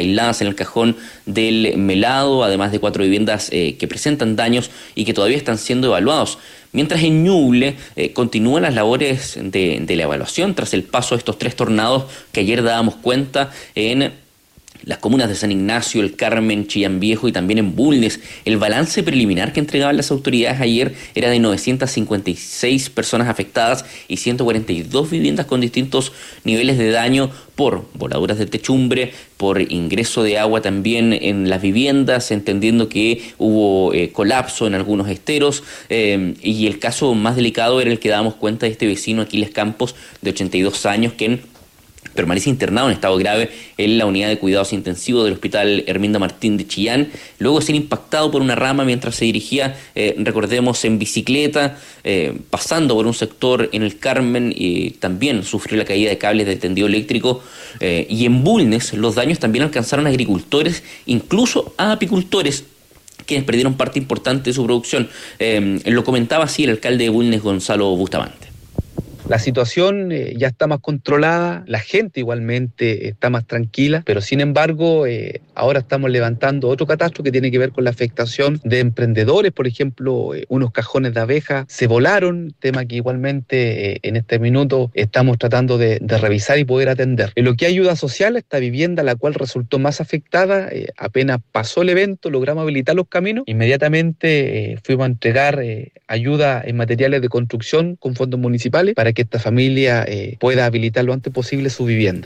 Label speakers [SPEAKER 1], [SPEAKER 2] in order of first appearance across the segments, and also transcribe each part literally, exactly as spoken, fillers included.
[SPEAKER 1] aisladas en el cajón del Melado, además de cuatro viviendas eh, que presentan daños y que todavía están siendo evaluados. Mientras en Ñuble eh, continúan las labores de, de la evaluación tras el paso de estos tres tornados que ayer dábamos cuenta en las comunas de San Ignacio, El Carmen, Chillán Viejo y también en Bulnes. El balance preliminar que entregaban las autoridades ayer era de novecientas cincuenta y seis personas afectadas y ciento cuarenta y dos viviendas con distintos niveles de daño por voladuras de techumbre, por ingreso de agua también en las viviendas, entendiendo que hubo eh, colapso en algunos esteros, eh, y el caso más delicado era el que dábamos cuenta de este vecino Aquiles Campos, de ochenta y dos años, que en permanece internado en estado grave en la unidad de cuidados intensivos del Hospital Herminda Martín de Chillán, luego de ser impactado por una rama mientras se dirigía, eh, recordemos, en bicicleta, eh, pasando por un sector en El Carmen, y también sufrió la caída de cables del tendido eléctrico, eh, y en Bulnes los daños también alcanzaron a agricultores, incluso a apicultores, quienes perdieron parte importante de su producción. Eh, lo comentaba así el alcalde de Bulnes, Gonzalo Bustamante.
[SPEAKER 2] La situación eh, ya está más controlada, la gente igualmente está más tranquila, pero sin embargo eh, ahora estamos levantando otro catastro que tiene que ver con la afectación de emprendedores. Por ejemplo, eh, unos cajones de abejas se volaron, tema que igualmente eh, en este minuto estamos tratando de, de revisar y poder atender. En lo que hay ayuda social, esta vivienda, la cual resultó más afectada, eh, apenas pasó el evento, logramos habilitar los caminos, inmediatamente eh, fuimos a entregar eh, ayuda en materiales de construcción con fondos municipales para que esta familia eh, pueda habilitar lo antes posible su vivienda.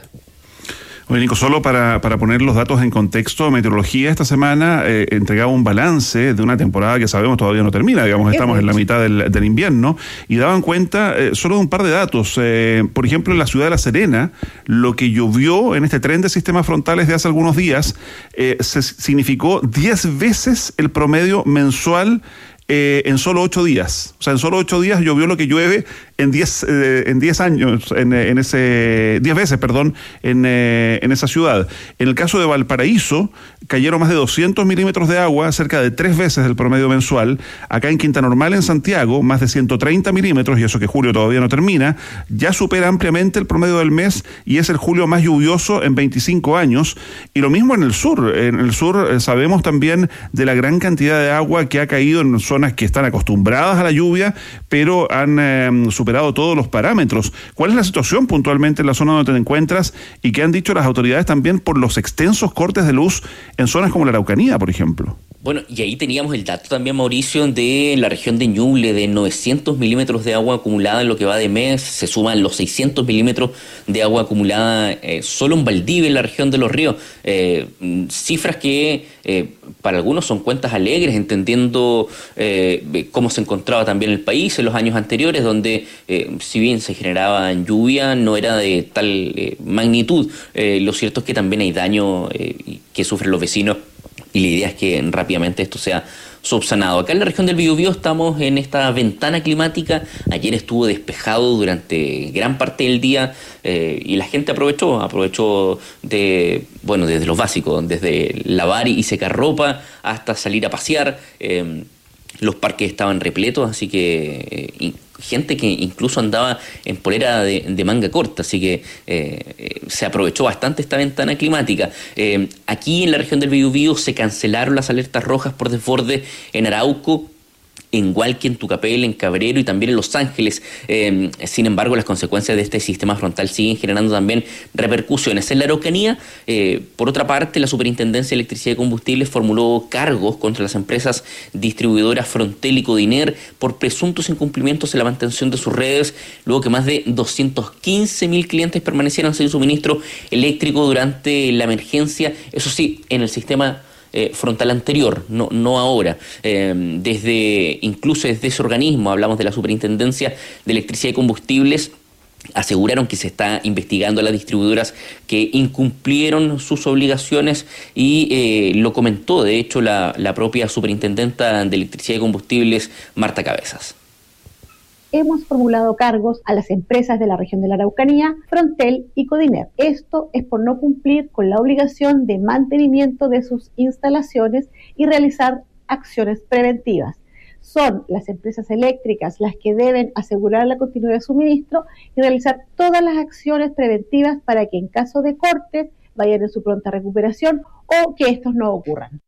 [SPEAKER 3] Oye, Nico, solo para, para poner los datos en contexto, Meteorología esta semana eh, entregaba un balance de una temporada que sabemos todavía no termina, digamos, estamos en la mitad del, del invierno, y daban cuenta eh, solo de un par de datos. Eh, por ejemplo, en la ciudad de La Serena, lo que llovió en este tren de sistemas frontales de hace algunos días eh, se significó diez veces el promedio mensual Eh, en solo ocho días. O sea, en solo ocho días llovió lo que llueve en diez, eh, en diez años, en, en ese, diez veces, perdón, en, eh, en esa ciudad. En el caso de Valparaíso, cayeron más de doscientos milímetros de agua, cerca de tres veces el promedio mensual. Acá en Quinta Normal, en Santiago, más de ciento treinta milímetros, y eso que julio todavía no termina, ya supera ampliamente el promedio del mes y es el julio más lluvioso en veinticinco años. Y lo mismo en el sur. En el sur eh, sabemos también de la gran cantidad de agua que ha caído en zonas que están acostumbradas a la lluvia, pero han eh, superado todos los parámetros. ¿Cuál es la situación puntualmente en la zona donde te encuentras y qué han dicho las autoridades también por los extensos cortes de luz en zonas como la Araucanía, por ejemplo?
[SPEAKER 1] Bueno, y ahí teníamos el dato también, Mauricio, de la región de Ñuble, de novecientos milímetros de agua acumulada en lo que va de mes. Se suman los seiscientos milímetros de agua acumulada eh, solo en Valdivia, en la región de Los Ríos. Eh, cifras que eh, para algunos son cuentas alegres, entendiendo eh, cómo se encontraba también el país en los años anteriores, donde eh, si bien se generaba lluvia, no era de tal eh, magnitud. Eh, lo cierto es que también hay daño eh, que sufren los vecinos, y la idea es que rápidamente esto sea subsanado. Acá en la región del Biobío estamos en esta ventana climática. Ayer estuvo despejado durante gran parte del día eh, y la gente aprovechó, aprovechó de, bueno, desde lo básico, desde lavar y secar ropa hasta salir a pasear. Eh, los parques estaban repletos, así que eh, gente que incluso andaba en polera de, de manga corta, así que eh, se aprovechó bastante esta ventana climática. Eh, aquí en la región del Biobío se cancelaron las alertas rojas por desborde en Arauco, en Hualqui, en Tucapel, en Cabrero y también en Los Ángeles. Eh, sin embargo, las consecuencias de este sistema frontal siguen generando también repercusiones. En la Araucanía, eh, por otra parte, la Superintendencia de Electricidad y Combustibles formuló cargos contra las empresas distribuidoras Frontel y Codiner por presuntos incumplimientos en la mantención de sus redes, luego que más de doscientos quince mil clientes permanecieron sin suministro eléctrico durante la emergencia, eso sí, en el sistema Eh, frontal anterior, no, no ahora. Eh, desde, incluso desde ese organismo, hablamos de la Superintendencia de Electricidad y Combustibles, aseguraron que se está investigando a las distribuidoras que incumplieron sus obligaciones y eh, lo comentó, de hecho, la, la propia Superintendenta de Electricidad y Combustibles, Marta Cabezas.
[SPEAKER 4] Hemos formulado cargos a las empresas de la región de la Araucanía, Frontel y Codiner. Esto es por no cumplir con la obligación de mantenimiento de sus instalaciones y realizar acciones preventivas. Son las empresas eléctricas las que deben asegurar la continuidad de suministro y realizar todas las acciones preventivas para que en caso de cortes vayan en su pronta recuperación o que estos no ocurran.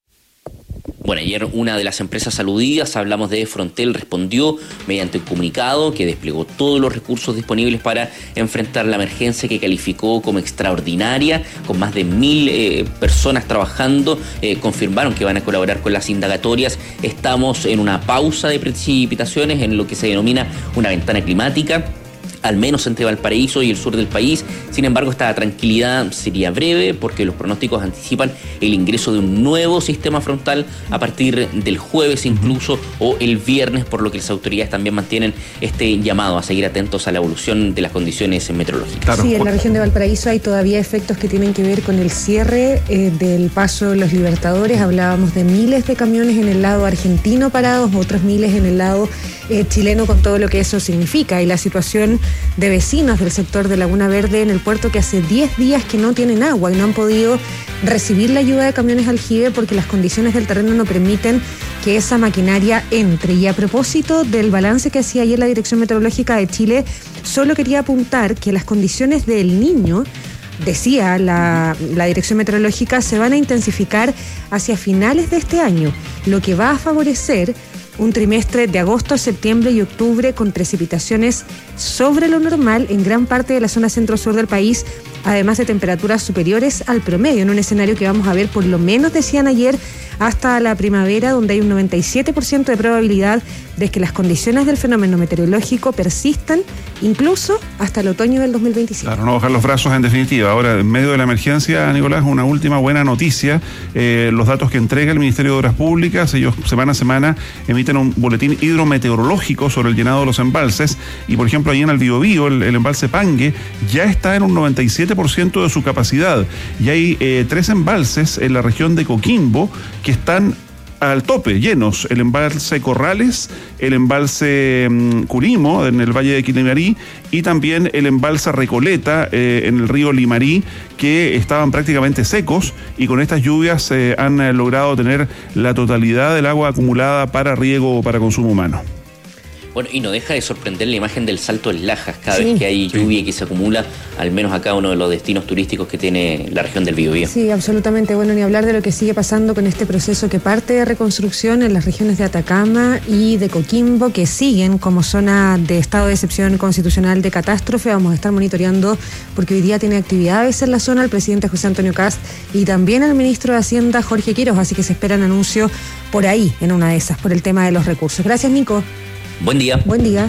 [SPEAKER 1] Bueno, ayer una de las empresas aludidas, hablamos de Frontel, respondió mediante un comunicado que desplegó todos los recursos disponibles para enfrentar la emergencia que calificó como extraordinaria, con más de mil eh, personas trabajando. Eh, confirmaron que van a colaborar con las indagatorias. Estamos en una pausa de precipitaciones en lo que se denomina una ventana climática, al menos entre Valparaíso y el sur del país. Sin embargo, esta tranquilidad sería breve porque los pronósticos anticipan el ingreso de un nuevo sistema frontal a partir del jueves incluso o el viernes, por lo que las autoridades también mantienen este llamado a seguir atentos a la evolución de las condiciones meteorológicas.
[SPEAKER 5] Claro. Sí, en la región de Valparaíso hay todavía efectos que tienen que ver con el cierre eh, del paso de los Libertadores. Hablábamos de miles de camiones en el lado argentino parados, otros miles en el lado eh, chileno, con todo lo que eso significa, y la situación de vecinos del sector de Laguna Verde en el puerto, que hace diez días que no tienen agua y no han podido recibir la ayuda de camiones aljibe porque las condiciones del terreno no permiten que esa maquinaria entre. Y a propósito del balance que hacía ayer la Dirección Meteorológica de Chile, solo quería apuntar que las condiciones del Niño, decía la, la Dirección Meteorológica, se van a intensificar hacia finales de este año, lo que va a favorecer un trimestre de agosto, septiembre y octubre con precipitaciones sobre lo normal en gran parte de la zona centro-sur del país, además de temperaturas superiores al promedio, en un escenario que vamos a ver, por lo menos decían ayer, hasta la primavera, donde hay un noventa y siete por ciento de probabilidad de que las condiciones del fenómeno meteorológico persistan incluso hasta el otoño del dos mil veintisiete.
[SPEAKER 3] Claro, no bajar los brazos en definitiva. Ahora, en medio de la emergencia, Nicolás, una última buena noticia. Eh, los datos que entrega el Ministerio de Obras Públicas, ellos semana a semana emiten un boletín hidrometeorológico sobre el llenado de los embalses, y por ejemplo, ahí en el Biobío, el, el embalse Pangue ya está en un noventa y siete por ciento de su capacidad, y hay eh, tres embalses en la región de Coquimbo que están al tope, llenos: el embalse Corrales, el embalse um, Curimo en el Valle de Quilimarí y también el embalse Recoleta eh, en el río Limarí, que estaban prácticamente secos, y con estas lluvias eh, han eh, logrado tener la totalidad del agua acumulada para riego o para consumo humano.
[SPEAKER 1] Bueno, y no deja de sorprender la imagen del Salto del Lajas cada
[SPEAKER 5] sí.
[SPEAKER 1] vez que hay
[SPEAKER 3] sí.
[SPEAKER 1] lluvia y que se acumula, al menos acá, uno de los destinos turísticos que tiene la región del Biobío.
[SPEAKER 5] Sí, absolutamente. Bueno, ni hablar de lo que sigue pasando con este proceso que parte de reconstrucción en las regiones de Atacama y de Coquimbo, que siguen como zona de estado de excepción constitucional de catástrofe. Vamos a estar monitoreando porque hoy día tiene actividades en la zona el presidente José Antonio Kast y también el ministro de Hacienda Jorge Quiroz, así que se esperan anuncios por ahí, en una de esas, por el tema de los recursos. Gracias, Nico.
[SPEAKER 1] Buen día.
[SPEAKER 5] Buen día.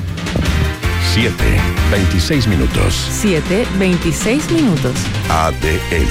[SPEAKER 6] siete, veintiséis minutos.
[SPEAKER 7] siete, veintiséis minutos.
[SPEAKER 6] A D N.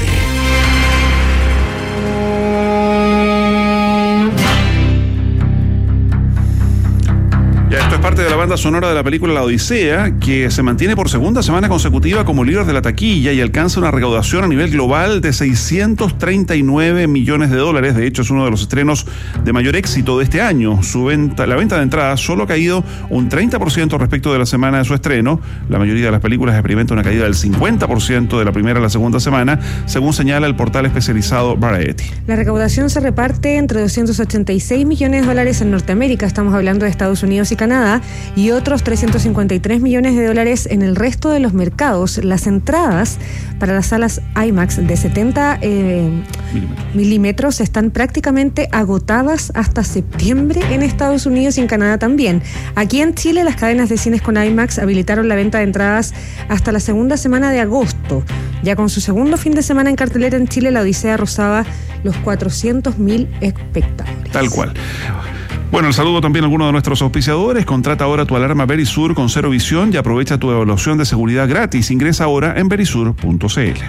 [SPEAKER 3] Ya, esto es parte de la banda sonora de la película La Odisea, que se mantiene por segunda semana consecutiva como líder de la taquilla y alcanza una recaudación a nivel global de seiscientos treinta y nueve millones de dólares. De hecho, es uno de los estrenos de mayor éxito de este año. Su venta, la venta de entradas solo ha caído un treinta por ciento respecto de la semana de su estreno. La mayoría de las películas experimenta una caída del cincuenta por ciento de la primera a la segunda semana, según señala el portal especializado Variety.
[SPEAKER 5] La recaudación se reparte entre doscientos ochenta y seis millones de dólares en Norteamérica, estamos hablando de Estados Unidos y Canadá, y otros trescientos cincuenta y tres millones de dólares en el resto de los mercados. Las entradas para las salas IMAX de setenta eh, milímetros. milímetros están prácticamente agotadas hasta septiembre en Estados Unidos y en Canadá también. Aquí en Chile, las cadenas de cines con IMAX habilitaron la venta de entradas hasta la segunda semana de agosto. Ya con su segundo fin de semana en cartelera en Chile, La Odisea rozaba los cuatrocientos mil espectadores.
[SPEAKER 3] Tal cual. Bueno, el saludo también a algunos de nuestros auspiciadores. Contrata ahora tu alarma Verisur con cero visión y aprovecha tu evaluación de seguridad gratis. Ingresa ahora en verisur punto c l.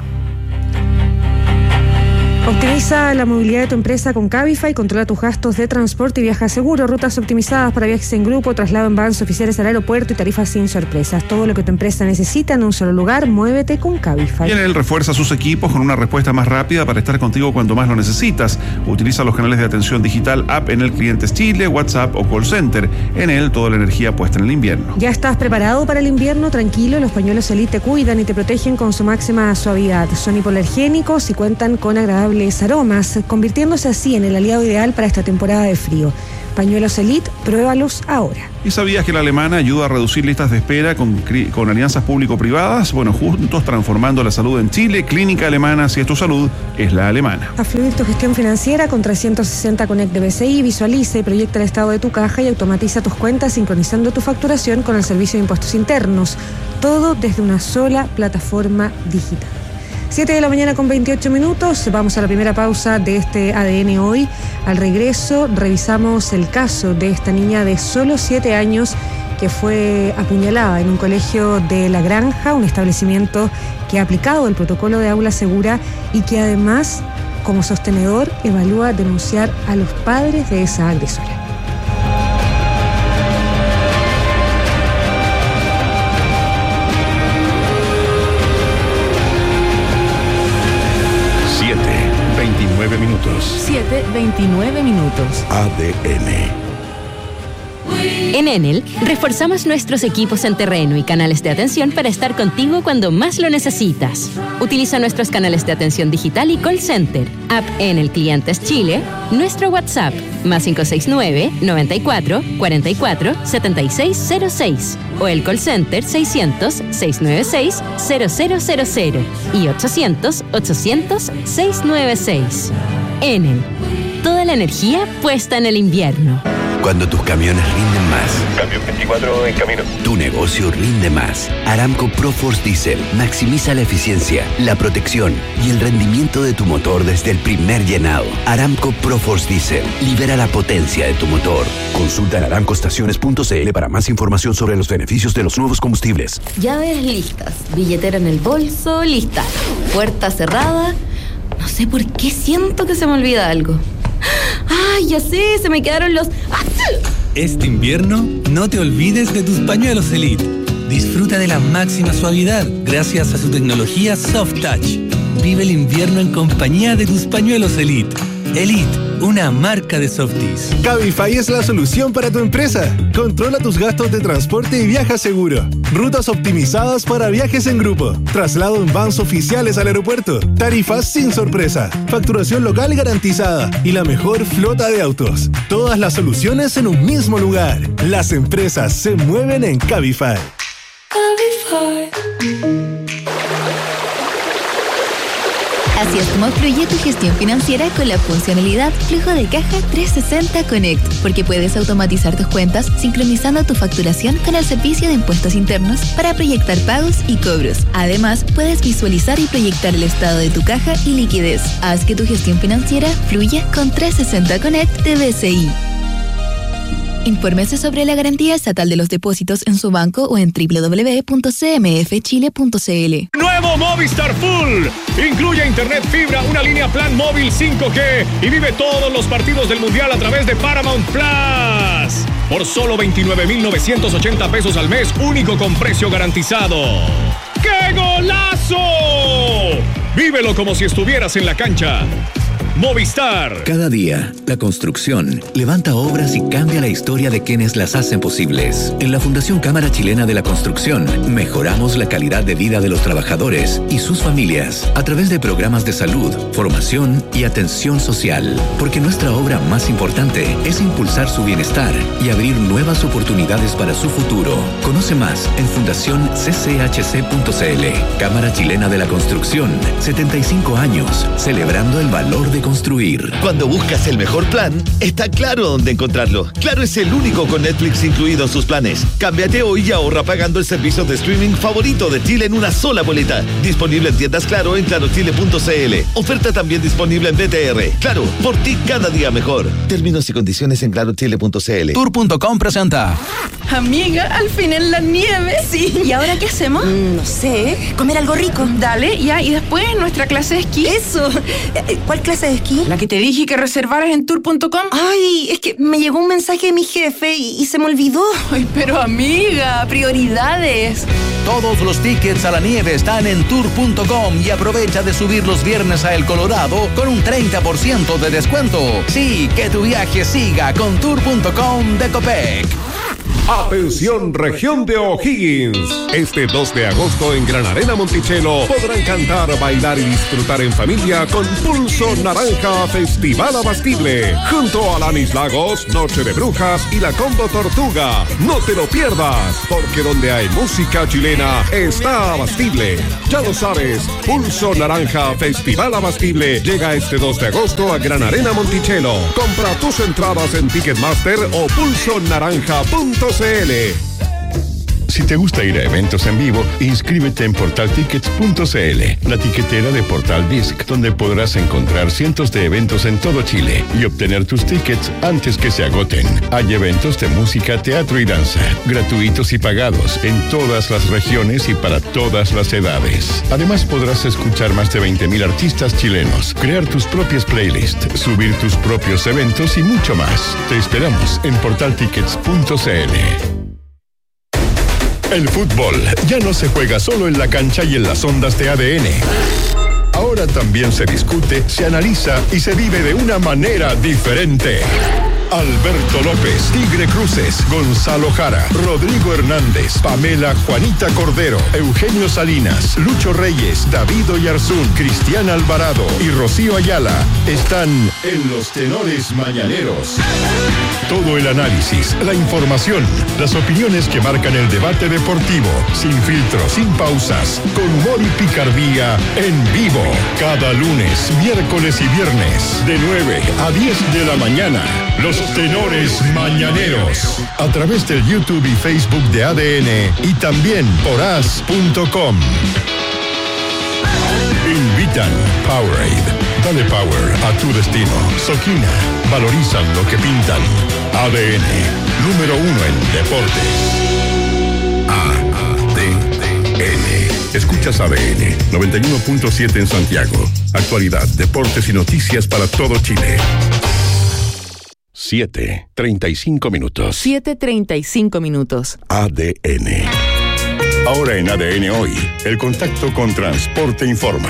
[SPEAKER 5] Optimiza la movilidad de tu empresa con Cabify, controla tus gastos de transporte y viaja seguro, rutas optimizadas para viajes en grupo, traslado en vans oficiales al aeropuerto y tarifas sin sorpresas. Todo lo que tu empresa necesita en un solo lugar, muévete con Cabify.
[SPEAKER 3] Y en él refuerza sus equipos con una respuesta más rápida para estar contigo cuando más lo necesitas. Utiliza los canales de atención digital, app en el Clientes Chile, WhatsApp o call center. En él toda la energía puesta en el invierno.
[SPEAKER 5] ¿Ya estás preparado para el invierno? Tranquilo, los pañuelos Elite te cuidan y te protegen con su máxima suavidad. Son hipoalergénicos y cuentan con agradable agradables aromas, convirtiéndose así en el aliado ideal para esta temporada de frío. Pañuelos Elite, pruébalos ahora.
[SPEAKER 3] ¿Y sabías que la alemana ayuda a reducir listas de espera con, con alianzas público-privadas? Bueno, juntos transformando la salud en Chile. Clínica Alemana, si es tu salud, es la alemana.
[SPEAKER 5] A fluir tu gestión financiera con trescientos sesenta Connect de B C I, visualiza y proyecta el estado de tu caja y automatiza tus cuentas sincronizando tu facturación con el Servicio de Impuestos Internos. Todo desde una sola plataforma digital. siete de la mañana con veintiocho minutos, vamos a la primera pausa de este A D N hoy. Al regreso revisamos el caso de esta niña de solo siete años que fue apuñalada en un colegio de La Granja, un establecimiento que ha aplicado el protocolo de aula segura y que además, como sostenedor, evalúa denunciar a los padres de esa agresora.
[SPEAKER 6] veintinueve minutos.
[SPEAKER 7] siete, veintinueve minutos.
[SPEAKER 6] A D N.
[SPEAKER 8] En Enel, reforzamos nuestros equipos en terreno y canales de atención para estar contigo cuando más lo necesitas. Utiliza nuestros canales de atención digital y call center, app Enel Clientes Chile, nuestro WhatsApp, más cinco seis nueve, noventa y cuatro, cuarenta y cuatro, setenta y seis cero seis, o el call center seiscientos, seiscientos noventa y seis, cero cero cero cero y ochocientos, ochocientos, seiscientos noventa y seis. Enel, toda la energía puesta en el invierno.
[SPEAKER 9] Cuando tus camiones rinden más.
[SPEAKER 6] Camión veinticuatro en camino.
[SPEAKER 9] Tu negocio rinde más. Aramco ProForce Diesel maximiza la eficiencia, la protección y el rendimiento de tu motor desde el primer llenado. Aramco ProForce Diesel libera la potencia de tu motor.
[SPEAKER 6] Consulta en aramco estaciones punto c l para más información sobre los beneficios de los nuevos combustibles.
[SPEAKER 10] Llaves listas, billetera en el bolso, lista. Puerta cerrada. No sé por qué siento que se me olvida algo. ¡Ay, ya sé! Se me quedaron los...
[SPEAKER 11] Este invierno, no te olvides de tus pañuelos Elite. Disfruta de la máxima suavidad gracias a su tecnología Soft Touch. Vive el invierno en compañía de tus pañuelos Elite. Elite, una marca de Softies.
[SPEAKER 12] Cabify es la solución para tu empresa. Controla tus gastos de transporte y viaja seguro. Rutas optimizadas para viajes en grupo. Traslado en vans oficiales al aeropuerto. Tarifas sin sorpresa. Facturación local garantizada. Y la mejor flota de autos. Todas las soluciones en un mismo lugar. Las empresas se mueven en Cabify.
[SPEAKER 10] Cabify. Así es como fluye tu gestión financiera con la funcionalidad Flujo de Caja trescientos sesenta Connect, porque puedes automatizar tus cuentas sincronizando tu facturación con el Servicio de Impuestos Internos para proyectar pagos y cobros. Además, puedes visualizar y proyectar el estado de tu caja y liquidez. Haz que tu gestión financiera fluya con trescientos sesenta Connect de B C I. Infórmese sobre la garantía estatal de los depósitos en su banco o en doble u doble u doble u punto c m f chile punto c l.
[SPEAKER 13] Nuevo Movistar Full. Incluye internet fibra, una línea plan móvil cinco G y vive todos los partidos del Mundial a través de Paramount Plus. Por solo veintinueve mil novecientos ochenta pesos al mes, único con precio garantizado. ¡Qué golazo! Vívelo como si estuvieras en la cancha. Movistar.
[SPEAKER 14] Cada día, la construcción levanta obras y cambia la historia de quienes las hacen posibles. En la Fundación Cámara Chilena de la Construcción, mejoramos la calidad de vida de los trabajadores y sus familias a través de programas de salud, formación y atención social. Porque nuestra obra más importante es impulsar su bienestar y abrir nuevas oportunidades para su futuro. Conoce más en fundación c c h c punto c l. Cámara Chilena de la Construcción, setenta y cinco años, celebrando el valor de construir.
[SPEAKER 15] Cuando buscas el mejor plan, está claro dónde encontrarlo. Claro es el único con Netflix incluido en sus planes. Cámbiate hoy y ahorra pagando el servicio de streaming favorito de Chile en una sola boleta. Disponible en tiendas Claro en claro chile punto c l. Oferta también disponible en B T R. Claro, por ti cada día mejor. Términos y condiciones en claro chile punto c l.
[SPEAKER 16] Tour punto com presenta.
[SPEAKER 17] Amiga, al fin en la nieve. Sí. ¿Y ahora qué hacemos?
[SPEAKER 18] Mm, no sé. Comer algo rico.
[SPEAKER 17] Dale, ya. Y después nuestra clase de esquí.
[SPEAKER 18] Eso. ¿Cuál clase de esquí?
[SPEAKER 17] La que te dije que reservaras en tour punto com.
[SPEAKER 18] Ay, es que me llegó un mensaje de mi jefe y, y se me olvidó.
[SPEAKER 17] Ay, pero amiga, prioridades.
[SPEAKER 16] Todos los tickets a la nieve están en tour punto com y aprovecha de subir los viernes a El Colorado con un treinta por ciento de descuento. Sí, que tu viaje siga con tour punto com de Copec.
[SPEAKER 19] Atención región de O'Higgins. Este dos de agosto en Gran Arena Monticello podrán cantar, bailar y disfrutar en familia con Pulso Naranja Festival Abastible. Junto a Lanis Lagos, Noche de Brujas y la Combo Tortuga. No te lo pierdas, porque donde hay música chilena está Abastible. Ya lo sabes, Pulso Naranja Festival Abastible llega este dos de agosto a Gran Arena Monticello. Compra tus entradas en Ticketmaster o pulso naranja punto c l.
[SPEAKER 20] Si te gusta ir a eventos en vivo, inscríbete en portal tickets punto c l, la tiquetera de Portal Disc, donde podrás encontrar cientos de eventos en todo Chile y obtener tus tickets antes que se agoten. Hay eventos de música, teatro y danza, gratuitos y pagados en todas las regiones y para todas las edades. Además, podrás escuchar más de veinte mil artistas chilenos, crear tus propias playlists, subir tus propios eventos y mucho más. Te esperamos en portal tickets punto c l. El fútbol ya no se juega solo en la cancha y en las ondas de A D N. Ahora también se discute, se analiza y se vive de una manera diferente. Alberto López, Tigre Cruces, Gonzalo Jara, Rodrigo Hernández, Pamela Juanita Cordero, Eugenio Salinas, Lucho Reyes, David Oyarzún, Cristian Alvarado y Rocío Ayala están en los Tenores Mañaneros. Todo el análisis, la información, las opiniones que marcan el debate deportivo, sin filtros, sin pausas, con humor y picardía, en vivo, cada lunes, miércoles y viernes, de nueve a diez de la mañana. Los Tenores Mañaneros, a través del YouTube y Facebook de A D N y también por as punto com. Invitan Powerade. Dale power a tu destino. Soquina. Valorizan lo que pintan. A D N, número uno en deportes. A D N. Escuchas A D N, noventa y uno punto siete en Santiago. Actualidad, deportes y noticias para todo Chile. siete, treinta y cinco minutos.
[SPEAKER 7] siete treinta y cinco minutos.
[SPEAKER 20] A D N. Ahora en A D N Hoy, el contacto con Transporte Informa.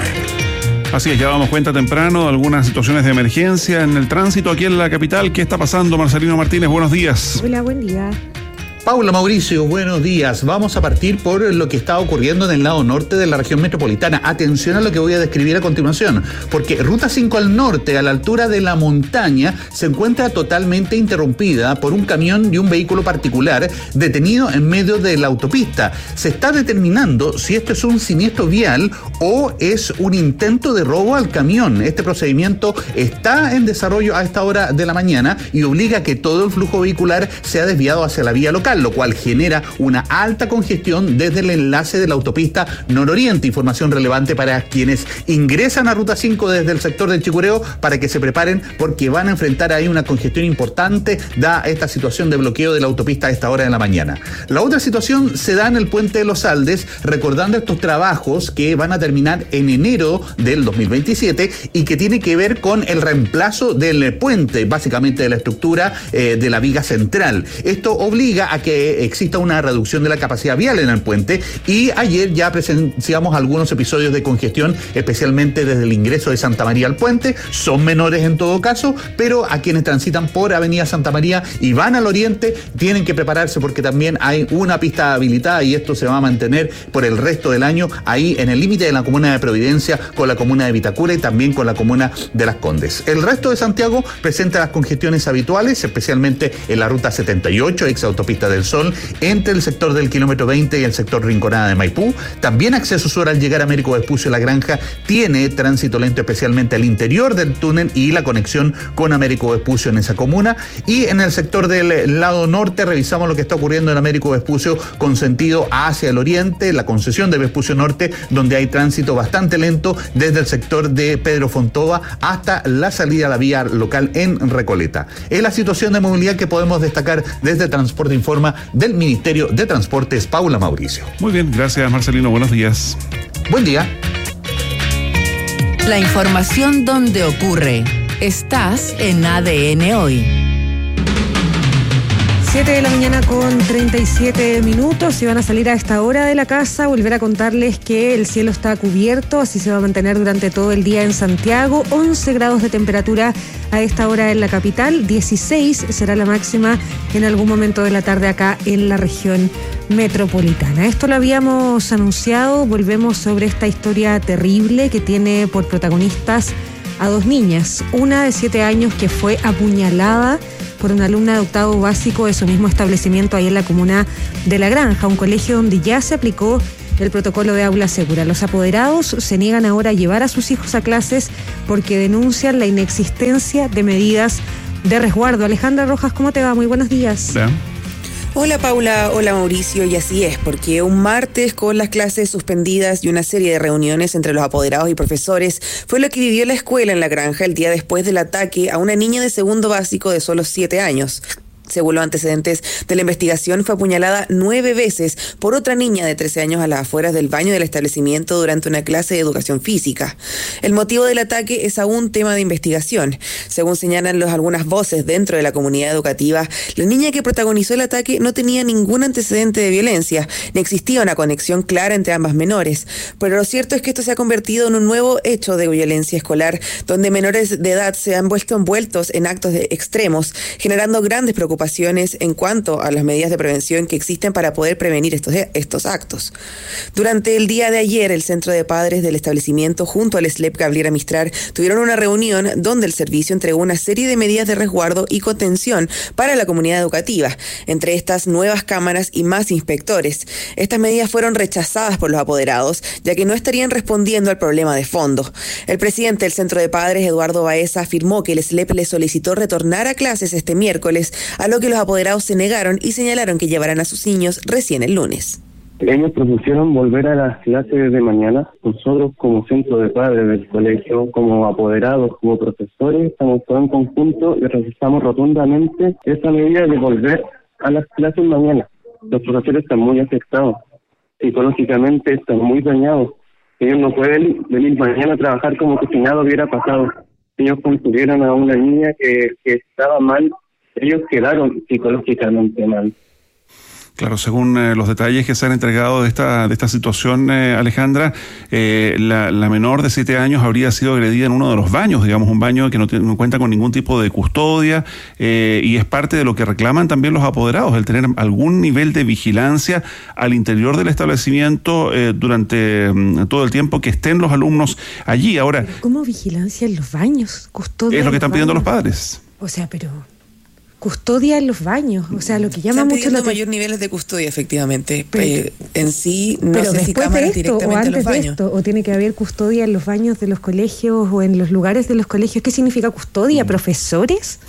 [SPEAKER 3] Así es, ya damos cuenta temprano de algunas situaciones de emergencia en el tránsito aquí en la capital. ¿Qué está pasando, Marcelino Martínez? Buenos días.
[SPEAKER 5] Hola, buen día.
[SPEAKER 21] Paula, Mauricio, buenos días. Vamos a partir por lo que está ocurriendo en el lado norte de la región metropolitana. Atención a lo que voy a describir a continuación, porque Ruta cinco al norte, a la altura de la montaña, se encuentra totalmente interrumpida por un camión y un vehículo particular detenido en medio de la autopista. Se está determinando si esto es un siniestro vial o es un intento de robo al camión. Este procedimiento está en desarrollo a esta hora de la mañana y obliga a que todo el flujo vehicular sea desviado hacia la vía local, lo cual genera una alta congestión desde el enlace de la autopista nororiente. Información relevante para quienes ingresan a Ruta cinco desde el sector del Chicureo, para que se preparen porque van a enfrentar ahí una congestión importante, da esta situación de bloqueo de la autopista a esta hora de la mañana. La otra situación se da en el puente de los Aldes, recordando estos trabajos que van a terminar en enero del dos mil veintisiete y que tiene que ver con el reemplazo del puente, básicamente de la estructura eh, de la viga central. Esto obliga a que que exista una reducción de la capacidad vial en el puente, y ayer ya presenciamos algunos episodios de congestión, especialmente desde el ingreso de Santa María al puente. Son menores en todo caso, pero a quienes transitan por Avenida Santa María y van al oriente tienen que prepararse, porque también hay una pista habilitada y esto se va a mantener por el resto del año ahí en el límite de la comuna de Providencia con la comuna de Vitacura y también con la comuna de Las Condes. El resto de Santiago presenta las congestiones habituales, especialmente en la ruta setenta y ocho, ex autopista del Sol, entre el sector del kilómetro veinte y el sector Rinconada de Maipú. También acceso sur al llegar a Américo Vespucio La Granja tiene tránsito lento, especialmente al interior del túnel y la conexión con Américo Vespucio en esa comuna. Y en el sector del lado norte revisamos lo que está ocurriendo en Américo Vespucio con sentido hacia el oriente, la concesión de Vespucio Norte, donde hay tránsito bastante lento desde el sector de Pedro Fontova hasta la salida a la vía local en Recoleta. Es la situación de movilidad que podemos destacar desde Transporte Informa del Ministerio de Transportes. Paula, Mauricio.
[SPEAKER 3] Muy bien, gracias Marcelino, buenos días.
[SPEAKER 21] Buen día.
[SPEAKER 7] La información donde ocurre. Estás en A D N Hoy.
[SPEAKER 5] siete de la mañana con treinta y siete minutos. Si van a salir a esta hora de la casa, volver a contarles que el cielo está cubierto, así se va a mantener durante todo el día en Santiago. once grados de temperatura a esta hora en la capital, dieciséis será la máxima en algún momento de la tarde acá en la región metropolitana. Esto lo habíamos anunciado, volvemos sobre esta historia terrible que tiene por protagonistas a dos niñas, una de siete años que fue apuñalada por una alumna de octavo básico de su mismo establecimiento ahí en la comuna de La Granja, un colegio donde ya se aplicó el protocolo de aula segura. Los apoderados se niegan ahora a llevar a sus hijos a clases porque denuncian la inexistencia de medidas de resguardo. Alejandra Rojas, ¿cómo te va? Muy buenos días.
[SPEAKER 3] ¿Sí?
[SPEAKER 2] Hola Paula, hola Mauricio, y así es, porque un martes con las clases suspendidas y una serie de reuniones entre los apoderados y profesores fue lo que vivió la escuela en La Granja el día después del ataque a una niña de segundo básico de solo siete años. Según los antecedentes de la investigación, fue apuñalada nueve veces por otra niña de trece años a las afueras del baño del establecimiento durante una clase de educación física. El motivo del ataque es aún tema de investigación. Según señalan los, algunas voces dentro de la comunidad educativa, la niña que protagonizó el ataque no tenía ningún antecedente de violencia, ni existía una conexión clara entre ambas menores. Pero lo cierto es que esto se ha convertido en un nuevo hecho de violencia escolar, donde menores de edad se han vuelto envueltos en actos de extremos, generando grandes preocupaciones en cuanto a las medidas de prevención que existen para poder prevenir estos, estos actos. Durante el día de ayer, el Centro de Padres del establecimiento junto al S L E P Gabriela Mistral tuvieron una reunión donde el servicio entregó una serie de medidas de resguardo y contención para la comunidad educativa, entre estas nuevas cámaras y más inspectores. Estas medidas fueron rechazadas por los apoderados, ya que no estarían respondiendo al problema de fondo. El presidente del Centro de Padres, Eduardo Baeza, afirmó que el S L E P le solicitó retornar a clases este miércoles, a lo que los apoderados se negaron y señalaron que llevarán a sus niños recién el lunes.
[SPEAKER 22] Ellos propusieron volver a las clases de mañana. Nosotros, como centro de padres del colegio, como apoderados, como profesores, estamos todos en conjunto y rechazamos rotundamente esa medida de volver a las clases mañana. Los profesores están muy afectados, psicológicamente están muy dañados. Ellos no pueden venir mañana a trabajar como que si nada hubiera pasado. Ellos concurrieron a una niña que, que estaba mal. Ellos quedaron psicológicamente mal.
[SPEAKER 3] Claro, según eh, los detalles que se han entregado de esta de esta situación, eh, Alejandra, eh, la, la menor de siete años habría sido agredida en uno de los baños, digamos, un baño que no, tiene, no cuenta con ningún tipo de custodia, eh, y es parte de lo que reclaman también los apoderados, el tener algún nivel de vigilancia al interior del establecimiento eh, durante um, todo el tiempo que estén los alumnos allí. Ahora,
[SPEAKER 5] ¿cómo vigilancia en los baños? Custodia
[SPEAKER 3] es lo que están pidiendo
[SPEAKER 5] baños.
[SPEAKER 3] los padres.
[SPEAKER 5] O sea, pero... custodia en los baños, o sea, lo que llama
[SPEAKER 2] Están
[SPEAKER 5] mucho
[SPEAKER 2] pidiendo
[SPEAKER 5] la atención.
[SPEAKER 2] mayor niveles de custodia, efectivamente.
[SPEAKER 5] Pero,
[SPEAKER 2] eh, en sí, no
[SPEAKER 5] pero
[SPEAKER 2] sé si cámaras
[SPEAKER 5] de esto,
[SPEAKER 2] directamente
[SPEAKER 5] o
[SPEAKER 2] en
[SPEAKER 5] antes
[SPEAKER 2] los
[SPEAKER 5] de
[SPEAKER 2] baños.
[SPEAKER 5] esto, o tiene que haber custodia en los baños de los colegios o en los lugares de los colegios. ¿Qué significa custodia? Mm. ¿Profesores?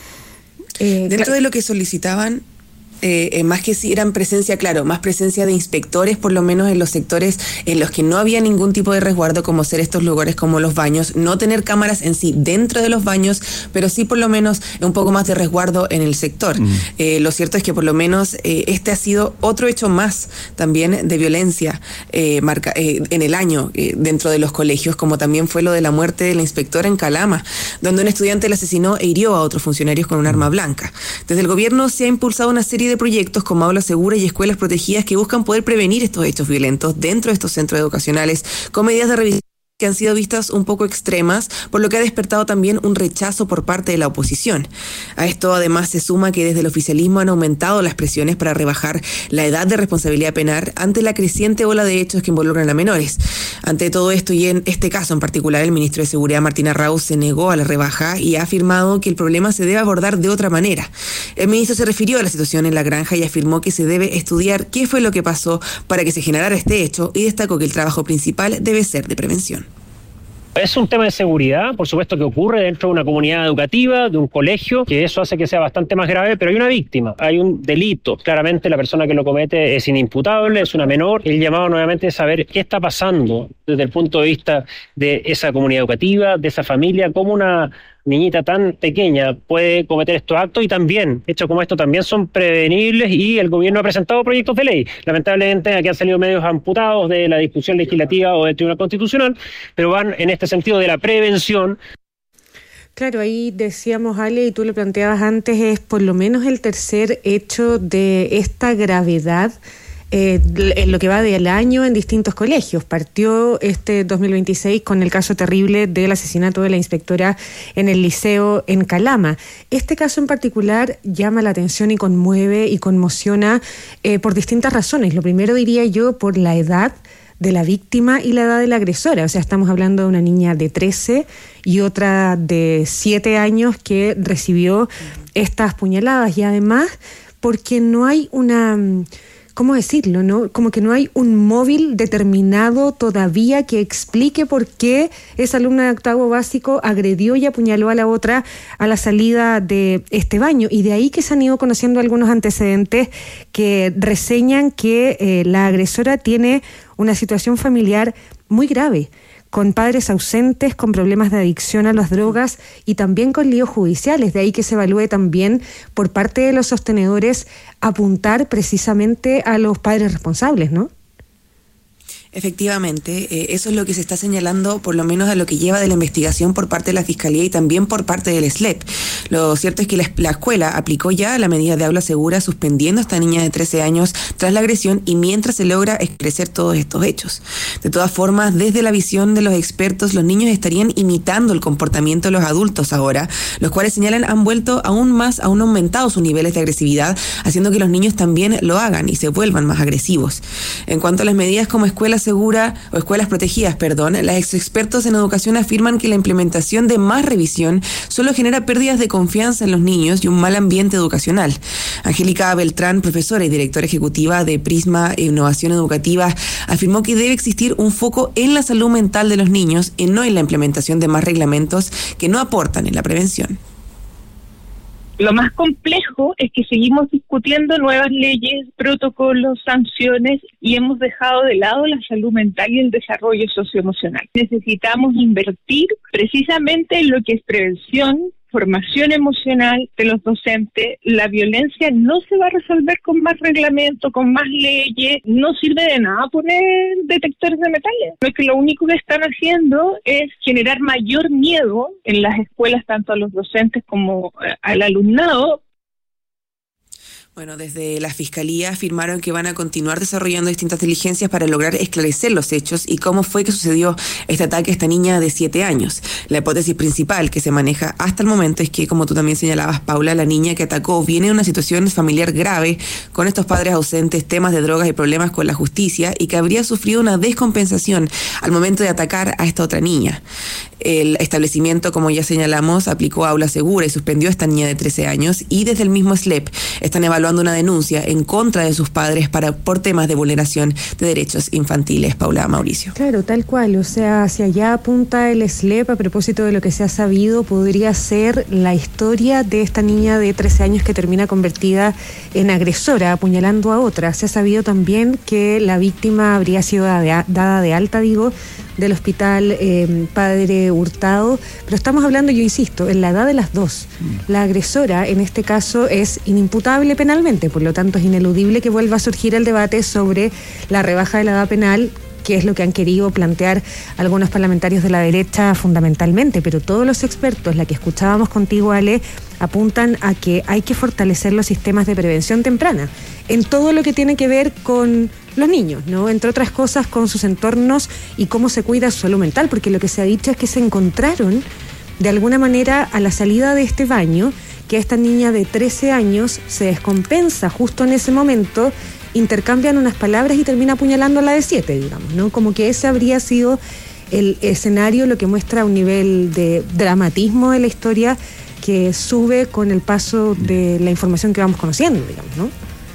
[SPEAKER 2] Eh, Dentro de lo que solicitaban, Eh, eh, más que si eran presencia, claro, más presencia de inspectores, por lo menos en los sectores en los que no había ningún tipo de resguardo, como ser estos lugares como los baños, no tener cámaras en sí dentro de los baños, pero sí por lo menos un poco más de resguardo en el sector. Mm. Eh, lo cierto es que por lo menos eh, este ha sido otro hecho más también de violencia eh, marca, eh, en el año eh, dentro de los colegios, como también fue lo de la muerte de la inspectora en Calama, donde un estudiante le asesinó e hirió a otros funcionarios con un arma blanca. Desde el gobierno se ha impulsado una serie de proyectos como aula segura y escuelas protegidas que buscan poder prevenir estos hechos violentos dentro de estos centros educacionales con medidas de revisión que han sido vistas un poco extremas, por lo que ha despertado también un rechazo por parte de la oposición. A esto además se suma que desde el oficialismo han aumentado las presiones para rebajar la edad de responsabilidad penal ante la creciente ola de hechos que involucran a menores. Ante todo esto y en este caso en particular, el ministro de Seguridad Martín Arrau se negó a la rebaja y ha afirmado que el problema se debe abordar de otra manera. El ministro se refirió a la situación en La Granja y afirmó que se debe estudiar qué fue lo que pasó para que se generara este hecho y destacó que el trabajo principal debe ser de prevención.
[SPEAKER 23] Es un tema de seguridad, por supuesto, que ocurre dentro de una comunidad educativa, de un colegio, que eso hace que sea bastante más grave, pero hay una víctima, hay un delito. Claramente la persona que lo comete es inimputable, es una menor. El llamado nuevamente es saber qué está pasando desde el punto de vista de esa comunidad educativa, de esa familia, cómo una niñita tan pequeña puede cometer estos actos, y también, hechos como estos también son prevenibles, y el gobierno ha presentado proyectos de ley. Lamentablemente aquí han salido medios amputados de la discusión legislativa o del Tribunal Constitucional, pero van en este sentido de la prevención.
[SPEAKER 5] Claro, ahí decíamos, Ale, y tú lo planteabas antes, es por lo menos el tercer hecho de esta gravedad Eh, en lo que va del año en distintos colegios. Partió este dos mil veintiséis con el caso terrible del asesinato de la inspectora en el liceo en Calama. Este caso en particular llama la atención y conmueve y conmociona eh, por distintas razones. Lo primero, diría yo, por la edad de la víctima y la edad de la agresora. O sea, estamos hablando de una niña de trece y otra de siete años que recibió estas puñaladas, y además porque no hay una... ¿Cómo decirlo? ¿No? Como que no hay un móvil determinado todavía que explique por qué esa alumna de octavo básico agredió y apuñaló a la otra a la salida de este baño. Y de ahí que se han ido conociendo algunos antecedentes que reseñan que eh, la agresora tiene una situación familiar muy grave, con padres ausentes, con problemas de adicción a las drogas y también con líos judiciales. De ahí que se evalúe también por parte de los sostenedores apuntar precisamente a los padres responsables, ¿no?
[SPEAKER 2] Efectivamente, eh, eso es lo que se está señalando, por lo menos a lo que lleva de la investigación por parte de la Fiscalía y también por parte del S L E P. Lo cierto es que la, la escuela aplicó ya la medida de aula segura, suspendiendo a esta niña de trece años tras la agresión y mientras se logra esclarecer todos estos hechos. De todas formas, desde la visión de los expertos, los niños estarían imitando el comportamiento de los adultos ahora, los cuales señalan han vuelto aún más, aún aumentado sus niveles de agresividad, haciendo que los niños también lo hagan y se vuelvan más agresivos. En cuanto a las medidas como escuela segura o escuelas protegidas, perdón, los expertos en educación afirman que la implementación de más revisión solo genera pérdidas de confianza en los niños y un mal ambiente educacional. Angélica Beltrán, profesora y directora ejecutiva de Prisma e Innovación Educativa, afirmó que debe existir un foco en la salud mental de los niños y no en la implementación de más reglamentos que no aportan en la prevención.
[SPEAKER 1] Lo más complejo es que seguimos discutiendo nuevas leyes, protocolos, sanciones y hemos dejado de lado la salud mental y el desarrollo socioemocional. Necesitamos invertir precisamente en lo que es prevención, formación emocional de los docentes. La violencia no se va a resolver con más reglamento, con más leyes. No sirve de nada poner detectores de metales. Lo que lo único que están haciendo es generar mayor miedo en las escuelas, tanto a los docentes como al alumnado.
[SPEAKER 2] Bueno, desde la Fiscalía afirmaron que van a continuar desarrollando distintas diligencias para lograr esclarecer los hechos y cómo fue que sucedió este ataque a esta niña de siete años. La hipótesis principal que se maneja hasta el momento es que, como tú también señalabas, Paula, la niña que atacó viene de una situación familiar grave, con estos padres ausentes, temas de drogas y problemas con la justicia, y que habría sufrido una descompensación al momento de atacar a esta otra niña. El establecimiento, como ya señalamos, aplicó aula segura y suspendió a esta niña de trece años, y desde el mismo S L E P están evaluando una denuncia en contra de sus padres para por temas de vulneración de derechos infantiles. Paula, Mauricio.
[SPEAKER 5] Claro, tal cual, o sea, hacia allá apunta el S L E P. A propósito de lo que se ha sabido, podría ser la historia de esta niña de trece años que termina convertida en agresora, apuñalando a otra. Se ha sabido también que la víctima habría sido dada de alta, digo, del hospital eh, Padre Hurtado, pero estamos hablando, yo insisto, en la edad de las dos. La agresora, en este caso, es inimputable penalmente, por lo tanto es ineludible que vuelva a surgir el debate sobre la rebaja de la edad penal, que es lo que han querido plantear algunos parlamentarios de la derecha fundamentalmente, pero todos los expertos, la que escuchábamos contigo, Ale, apuntan a que hay que fortalecer los sistemas de prevención temprana en todo lo que tiene que ver con los niños, ¿no? Entre otras cosas, con sus entornos y cómo se cuida su salud mental, porque lo que se ha dicho es que se encontraron de alguna manera a la salida de este baño que esta niña de trece años se descompensa justo en ese momento, intercambian unas palabras y termina apuñalando a la de siete, digamos, ¿no? Como que ese habría sido el escenario, lo que muestra un nivel de dramatismo de la historia que sube con el paso de la información que vamos conociendo, digamos, ¿no?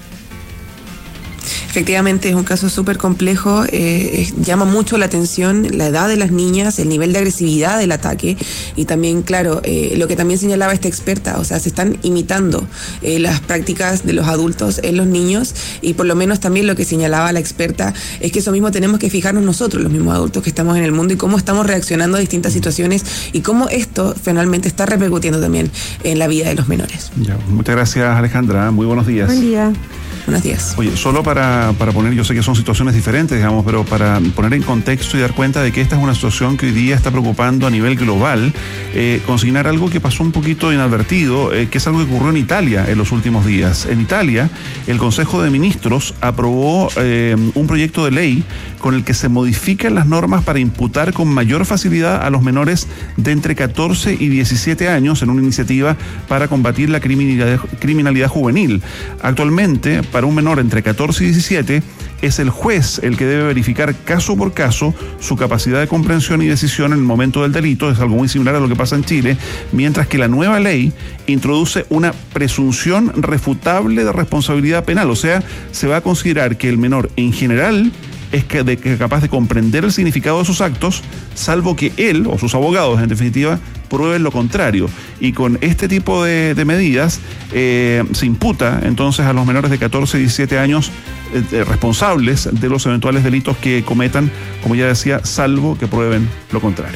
[SPEAKER 2] Efectivamente, es un caso súper complejo, eh, es, llama mucho la atención la edad de las niñas, el nivel de agresividad del ataque y también, claro, eh, lo que también señalaba esta experta, o sea, se están imitando eh, las prácticas de los adultos en los niños y por lo menos también lo que señalaba la experta es que eso mismo tenemos que fijarnos nosotros, los mismos adultos que estamos en el mundo y cómo estamos reaccionando a distintas situaciones y cómo es esto finalmente está repercutiendo también en la vida de los menores.
[SPEAKER 3] Ya, muchas gracias, Alejandra. Muy buenos días.
[SPEAKER 5] Buen día.
[SPEAKER 2] Buenos días.
[SPEAKER 3] Oye, solo para, para poner, yo sé que son situaciones diferentes, digamos, pero para poner en contexto y dar cuenta de que esta es una situación que hoy día está preocupando a nivel global, eh, consignar algo que pasó un poquito inadvertido, eh, que es algo que ocurrió en Italia en los últimos días. En Italia, el Consejo de Ministros aprobó eh, un proyecto de ley con el que se modifican las normas para imputar con mayor facilidad a los menores de entre catorce y diecisiete años en una iniciativa para combatir la criminalidad, criminalidad juvenil. Actualmente, para un menor entre catorce y diecisiete, es el juez el que debe verificar caso por caso su capacidad de comprensión y decisión en el momento del delito. Es algo muy similar a lo que pasa en Chile, mientras que la nueva ley introduce una presunción refutable de responsabilidad penal. O sea, se va a considerar que el menor en general es que de, que capaz de comprender el significado de sus actos, salvo que él o sus abogados, en definitiva, prueben lo contrario. Y con este tipo de, de medidas eh, se imputa entonces a los menores de catorce y diecisiete años eh, responsables de los eventuales delitos que cometan, como ya decía, salvo que prueben lo contrario.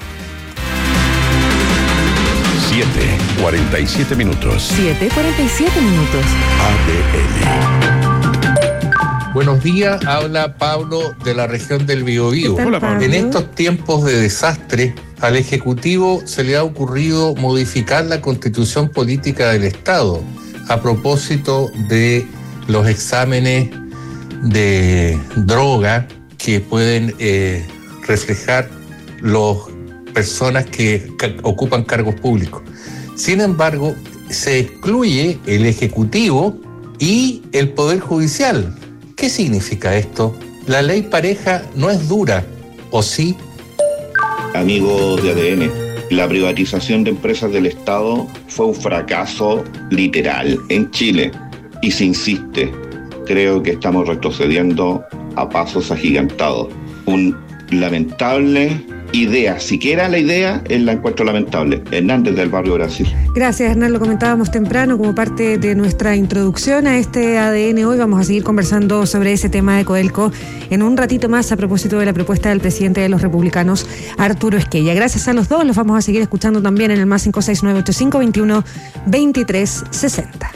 [SPEAKER 20] siete, cuarenta y siete minutos.
[SPEAKER 7] siete, cuarenta y siete minutos.
[SPEAKER 20] A D N.
[SPEAKER 4] Buenos días, habla Pablo de la región del Biobío.
[SPEAKER 3] Hola, Pablo.
[SPEAKER 4] En estos tiempos de desastre, al Ejecutivo se le ha ocurrido modificar la Constitución Política del Estado a propósito de los exámenes de droga que pueden eh, reflejar las personas que ca- ocupan cargos públicos. Sin embargo, se excluye el Ejecutivo y el Poder Judicial. ¿Qué significa esto? La ley pareja no es dura, ¿o sí?
[SPEAKER 8] Amigos de A D N, la privatización de empresas del Estado fue un fracaso literal en Chile y se insiste. Creo que estamos retrocediendo a pasos agigantados. Un lamentable idea, siquiera la idea es la encuentro lamentable. Hernández del Barrio Brasil.
[SPEAKER 5] Gracias, Hernán. Lo comentábamos temprano como parte de nuestra introducción a este A D N. Hoy vamos a seguir conversando sobre ese tema de Codelco en un ratito más a propósito de la propuesta del presidente de los republicanos, Arturo Esquella. Gracias a los dos. Los vamos a seguir escuchando también en el más cinco seis nueve ocho cinco veintiuno veintitrés sesenta.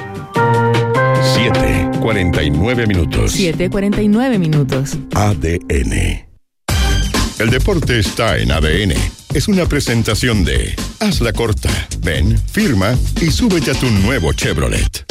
[SPEAKER 20] siete, cuarenta y nueve minutos.
[SPEAKER 7] siete, cuarenta y nueve minutos.
[SPEAKER 20] A D N. El deporte está en A D N. Es una presentación de Hazla Corta. Ven, firma y súbete a tu nuevo Chevrolet.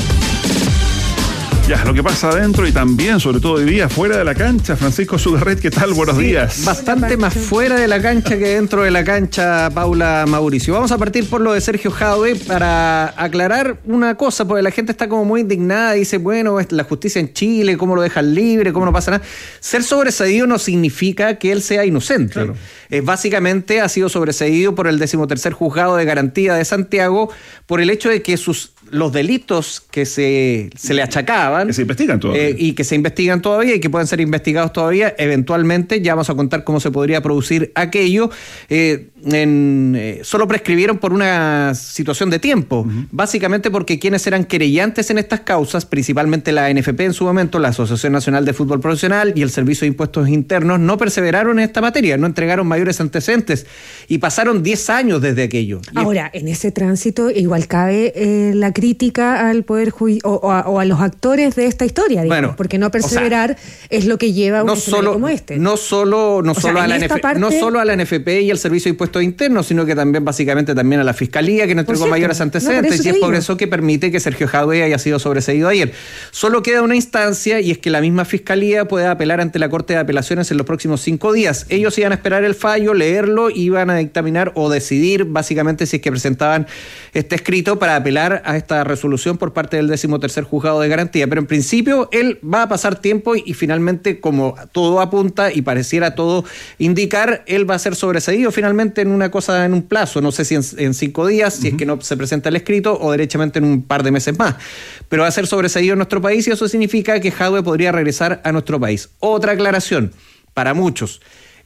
[SPEAKER 3] Ya, lo que pasa adentro y también, sobre todo hoy día, fuera de la cancha. Francisco Sugarret, ¿qué tal? Buenos
[SPEAKER 9] sí,
[SPEAKER 3] días.
[SPEAKER 9] Bastante más fuera de la cancha que dentro de la cancha, Paula, Mauricio. Vamos a partir por lo de Sergio Jadwe para aclarar una cosa, porque la gente está como muy indignada, dice, bueno, la justicia en Chile, ¿cómo lo dejan libre? ¿Cómo no pasa nada? Ser sobreseído no significa que él sea inocente. Claro. Eh, básicamente ha sido sobreseído por el decimotercer juzgado de garantía de Santiago por el hecho de que sus los delitos que se, se le achacaban
[SPEAKER 3] que se investigan todavía
[SPEAKER 9] eh, y que se investigan todavía y que pueden ser investigados todavía, eventualmente ya vamos a contar cómo se podría producir aquello, eh, en, eh, solo prescribieron por una situación de tiempo, uh-huh. Básicamente porque quienes eran querellantes en estas causas, principalmente la N F P en su momento, la Asociación Nacional de Fútbol Profesional y el Servicio de Impuestos Internos, no perseveraron en esta materia, no entregaron mayores antecedentes y pasaron diez años desde aquello.
[SPEAKER 5] Ahora, en ese tránsito igual cabe eh, la crítica al Poder Judicial o, o, a, o a los actores de esta historia, digamos, bueno, porque no perseverar, o sea, es lo que lleva a un
[SPEAKER 9] no
[SPEAKER 5] escenario
[SPEAKER 9] solo,
[SPEAKER 5] como este.
[SPEAKER 9] No solo, no, solo
[SPEAKER 5] sea,
[SPEAKER 9] a la N F P, parte... no solo a la N F P y al Servicio de Impuestos Internos, sino que también básicamente también a la Fiscalía, que no entregó mayores antecedentes, no, y es por eso que permite que Sergio Jadwe haya sido sobreseído ayer. Solo queda una instancia, y es que la misma Fiscalía pueda apelar ante la Corte de Apelaciones en los próximos cinco días. Ellos iban a esperar el fallo, leerlo, y iban a dictaminar o decidir básicamente si es que presentaban este escrito para apelar a esta resolución por parte del decimotercer juzgado de garantía. Pero en principio él va a pasar tiempo y, y finalmente, como todo apunta y pareciera todo indicar, él va a ser sobreseído finalmente en una cosa, en un plazo, no sé si en, en cinco días, si uh-huh. es que no se presenta el escrito, o derechamente en un par de meses más. Pero va a ser sobreseído en nuestro país, y eso significa que Jadwe podría regresar a nuestro país. Otra aclaración para muchos.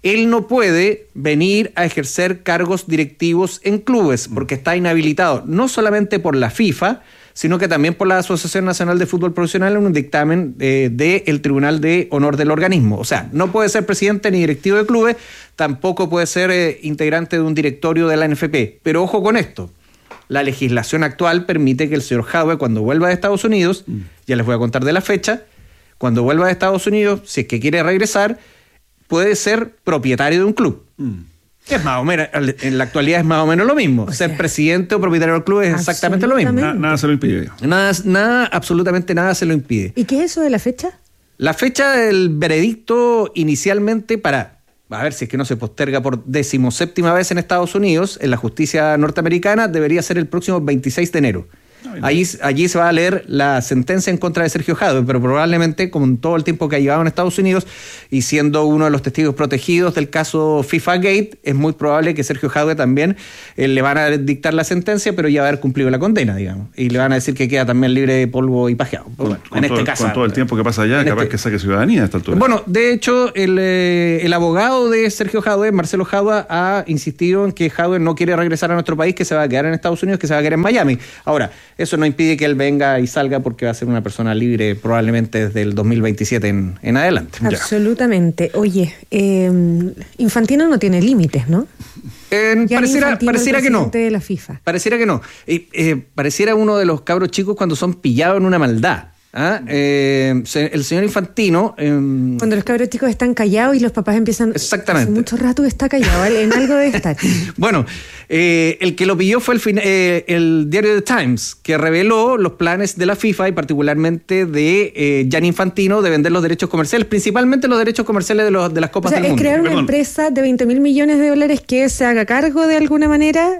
[SPEAKER 9] él no puede venir a ejercer cargos directivos en clubes porque está inhabilitado no solamente por la FIFA, sino que también por la Asociación Nacional de Fútbol Profesional en un dictamen eh, del Tribunal de Honor del organismo. O sea, no puede ser presidente ni directivo de clubes, tampoco puede ser eh, integrante de un directorio de la N F P. Pero ojo con esto, la legislación actual permite que el señor Jadwe, cuando vuelva de Estados Unidos, mm. ya les voy a contar de la fecha, cuando vuelva de Estados Unidos, si es que quiere regresar, puede ser propietario de un club. Mm. Es más o menos, en la actualidad es más o menos lo mismo. O ser sea, presidente o propietario del club es exactamente lo mismo.
[SPEAKER 3] Na, nada se lo impide.
[SPEAKER 9] Nada, nada, absolutamente nada se lo impide.
[SPEAKER 5] ¿Y qué es eso de la fecha?
[SPEAKER 9] La fecha del veredicto inicialmente para, a ver si es que no se posterga por decimoséptima vez en Estados Unidos, en la justicia norteamericana, debería ser el próximo veintiséis de enero. Allí, allí se va a leer la sentencia en contra de Sergio Jadwe, pero probablemente, como en todo el tiempo que ha llevado en Estados Unidos y siendo uno de los testigos protegidos del caso FIFA Gate, es muy probable que Sergio Jadwe también eh, le van a dictar la sentencia, pero ya va a haber cumplido la condena, digamos, y le van a decir que queda también libre de polvo y pajeado.
[SPEAKER 3] Con,
[SPEAKER 9] bueno,
[SPEAKER 3] con
[SPEAKER 9] en
[SPEAKER 3] todo,
[SPEAKER 9] este caso.
[SPEAKER 3] Con todo el tiempo que pasa allá, capaz este, que saque ciudadanía a esta altura.
[SPEAKER 9] Bueno, de hecho, el, eh, el abogado de Sergio Jadwe, Marcelo Jadwe, ha insistido en que Jadwe no quiere regresar a nuestro país, que se va a quedar en Estados Unidos, que se va a quedar en Miami. Ahora, eso no impide que él venga y salga porque va a ser una persona libre probablemente desde el dos mil veintisiete en, en adelante.
[SPEAKER 5] Absolutamente. Ya. Oye, eh, Infantino no tiene límites, ¿no?
[SPEAKER 9] Eh, pareciera pareciera que no.
[SPEAKER 5] De la FIFA.
[SPEAKER 9] Pareciera que no. Eh, eh, pareciera uno de los cabros chicos cuando son pillados en una maldad. ¿Ah? Eh, el señor Infantino... Eh,
[SPEAKER 5] Cuando los cabros chicos están callados y los papás empiezan...
[SPEAKER 9] Exactamente.
[SPEAKER 5] Hace mucho rato que está callado, ¿vale? En algo debe estar.
[SPEAKER 9] Bueno, eh, el que lo pilló fue el, eh, el diario The Times, que reveló los planes de la FIFA y particularmente de eh, Gianni Infantino de vender los derechos comerciales, principalmente los derechos comerciales de, los, de las Copas
[SPEAKER 5] o sea,
[SPEAKER 9] del Mundo.
[SPEAKER 5] Es crear una
[SPEAKER 9] Perdón.
[SPEAKER 5] empresa de veinte mil millones de dólares que se haga cargo de alguna manera...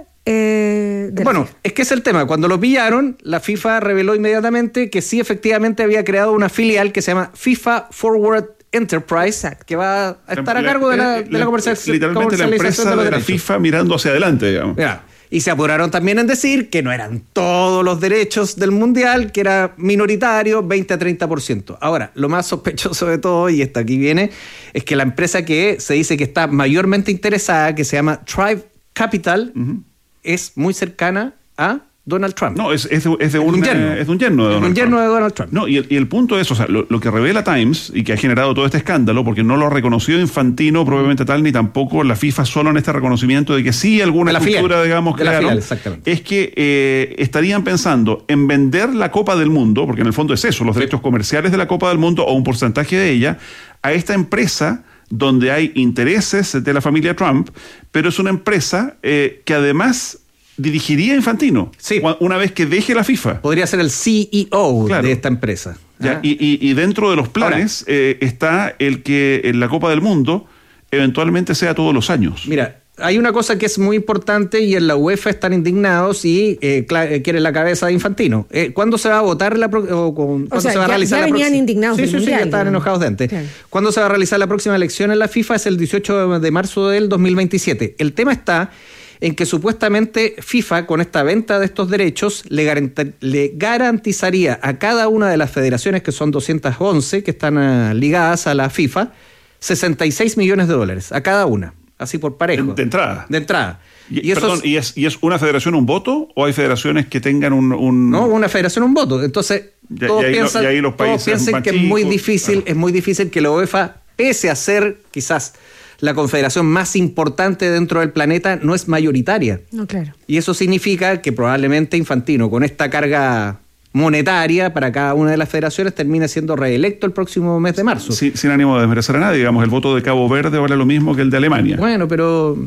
[SPEAKER 5] Eh,
[SPEAKER 9] bueno, es que es el tema. Cuando lo pillaron, la FIFA reveló inmediatamente que sí, efectivamente había creado una filial que se llama FIFA Forward Enterprise, que va a estar a cargo de la, de la, la comercialización.
[SPEAKER 3] Literalmente la empresa de, de la FIFA mirando hacia adelante, digamos.
[SPEAKER 9] Ya. Y se apuraron también en decir que no eran todos los derechos del Mundial, que era minoritario, veinte a treinta por ciento. Ahora, lo más sospechoso de todo, y hasta aquí viene, es que la empresa que se dice que está mayormente interesada, que se llama Tribe Capital, uh-huh. es muy cercana a Donald Trump.
[SPEAKER 3] No, es, es, de, es, de, un, un yerno. Es de un yerno de Donald
[SPEAKER 9] un yerno
[SPEAKER 3] Trump.
[SPEAKER 9] de Donald Trump.
[SPEAKER 3] No, y el, y el punto es, o sea, lo, lo que revela Times y que ha generado todo este escándalo, porque no lo ha reconocido Infantino propiamente tal, ni tampoco la FIFA solo en este reconocimiento de que sí alguna
[SPEAKER 9] de
[SPEAKER 3] estructura,
[SPEAKER 9] filial,
[SPEAKER 3] digamos,
[SPEAKER 9] de
[SPEAKER 3] claro,
[SPEAKER 9] filial,
[SPEAKER 3] es que eh, estarían pensando en vender la Copa del Mundo, porque en el fondo es eso, los derechos comerciales de la Copa del Mundo o un porcentaje de ella, a esta empresa donde hay intereses de la familia Trump, pero es una empresa eh, que además dirigiría Infantino,
[SPEAKER 9] sí.
[SPEAKER 3] una vez que deje la FIFA.
[SPEAKER 9] Podría ser el C E O claro. de esta empresa.
[SPEAKER 3] Ya,
[SPEAKER 9] ah.
[SPEAKER 3] y, y, y dentro de los planes eh, está el que en la Copa del Mundo eventualmente sea todos los años.
[SPEAKER 9] Mira, hay una cosa que es muy importante y en la UEFA están indignados y eh, cl- quieren la cabeza de Infantino. Eh, ¿Cuándo se va a votar la pro- o con, ¿cuándo
[SPEAKER 5] o sea,
[SPEAKER 9] se va a
[SPEAKER 5] ya,
[SPEAKER 9] realizar
[SPEAKER 5] ya
[SPEAKER 9] la
[SPEAKER 5] venían
[SPEAKER 9] prox-
[SPEAKER 5] indignados
[SPEAKER 9] Sí,
[SPEAKER 5] del
[SPEAKER 9] sí, sí,
[SPEAKER 5] mundial,
[SPEAKER 9] ya estaban
[SPEAKER 5] digamos.
[SPEAKER 9] enojados de antes.
[SPEAKER 5] Claro.
[SPEAKER 9] ¿Cuándo se va a realizar la próxima elección en la FIFA? Es el dieciocho de marzo del dos mil veintisiete. El tema está en que supuestamente FIFA, con esta venta de estos derechos, le, garant- le garantizaría a cada una de las federaciones, que son doscientas once, que están uh, ligadas a la FIFA, sesenta y seis millones de dólares, a cada una, así por parejo.
[SPEAKER 3] De, de entrada.
[SPEAKER 9] De entrada.
[SPEAKER 3] Y, y perdón, es, ¿y, es, ¿y es una federación un voto o hay federaciones que tengan un...? un...
[SPEAKER 9] No, una federación un voto. Entonces,
[SPEAKER 3] ya,
[SPEAKER 9] todos
[SPEAKER 3] y ahí
[SPEAKER 9] piensan,
[SPEAKER 3] lo, y ahí los
[SPEAKER 9] todos piensan que es muy difícil,
[SPEAKER 3] claro.
[SPEAKER 9] es muy difícil que la UEFA, pese a ser quizás la confederación más importante dentro del planeta, no es mayoritaria.
[SPEAKER 5] No, claro.
[SPEAKER 9] Y eso significa que probablemente Infantino, con esta carga monetaria para cada una de las federaciones, termine siendo reelecto el próximo mes de marzo.
[SPEAKER 3] Sí, sin ánimo de desmerecer a nadie, digamos, el voto de Cabo Verde vale lo mismo que el de Alemania.
[SPEAKER 9] Bueno, pero...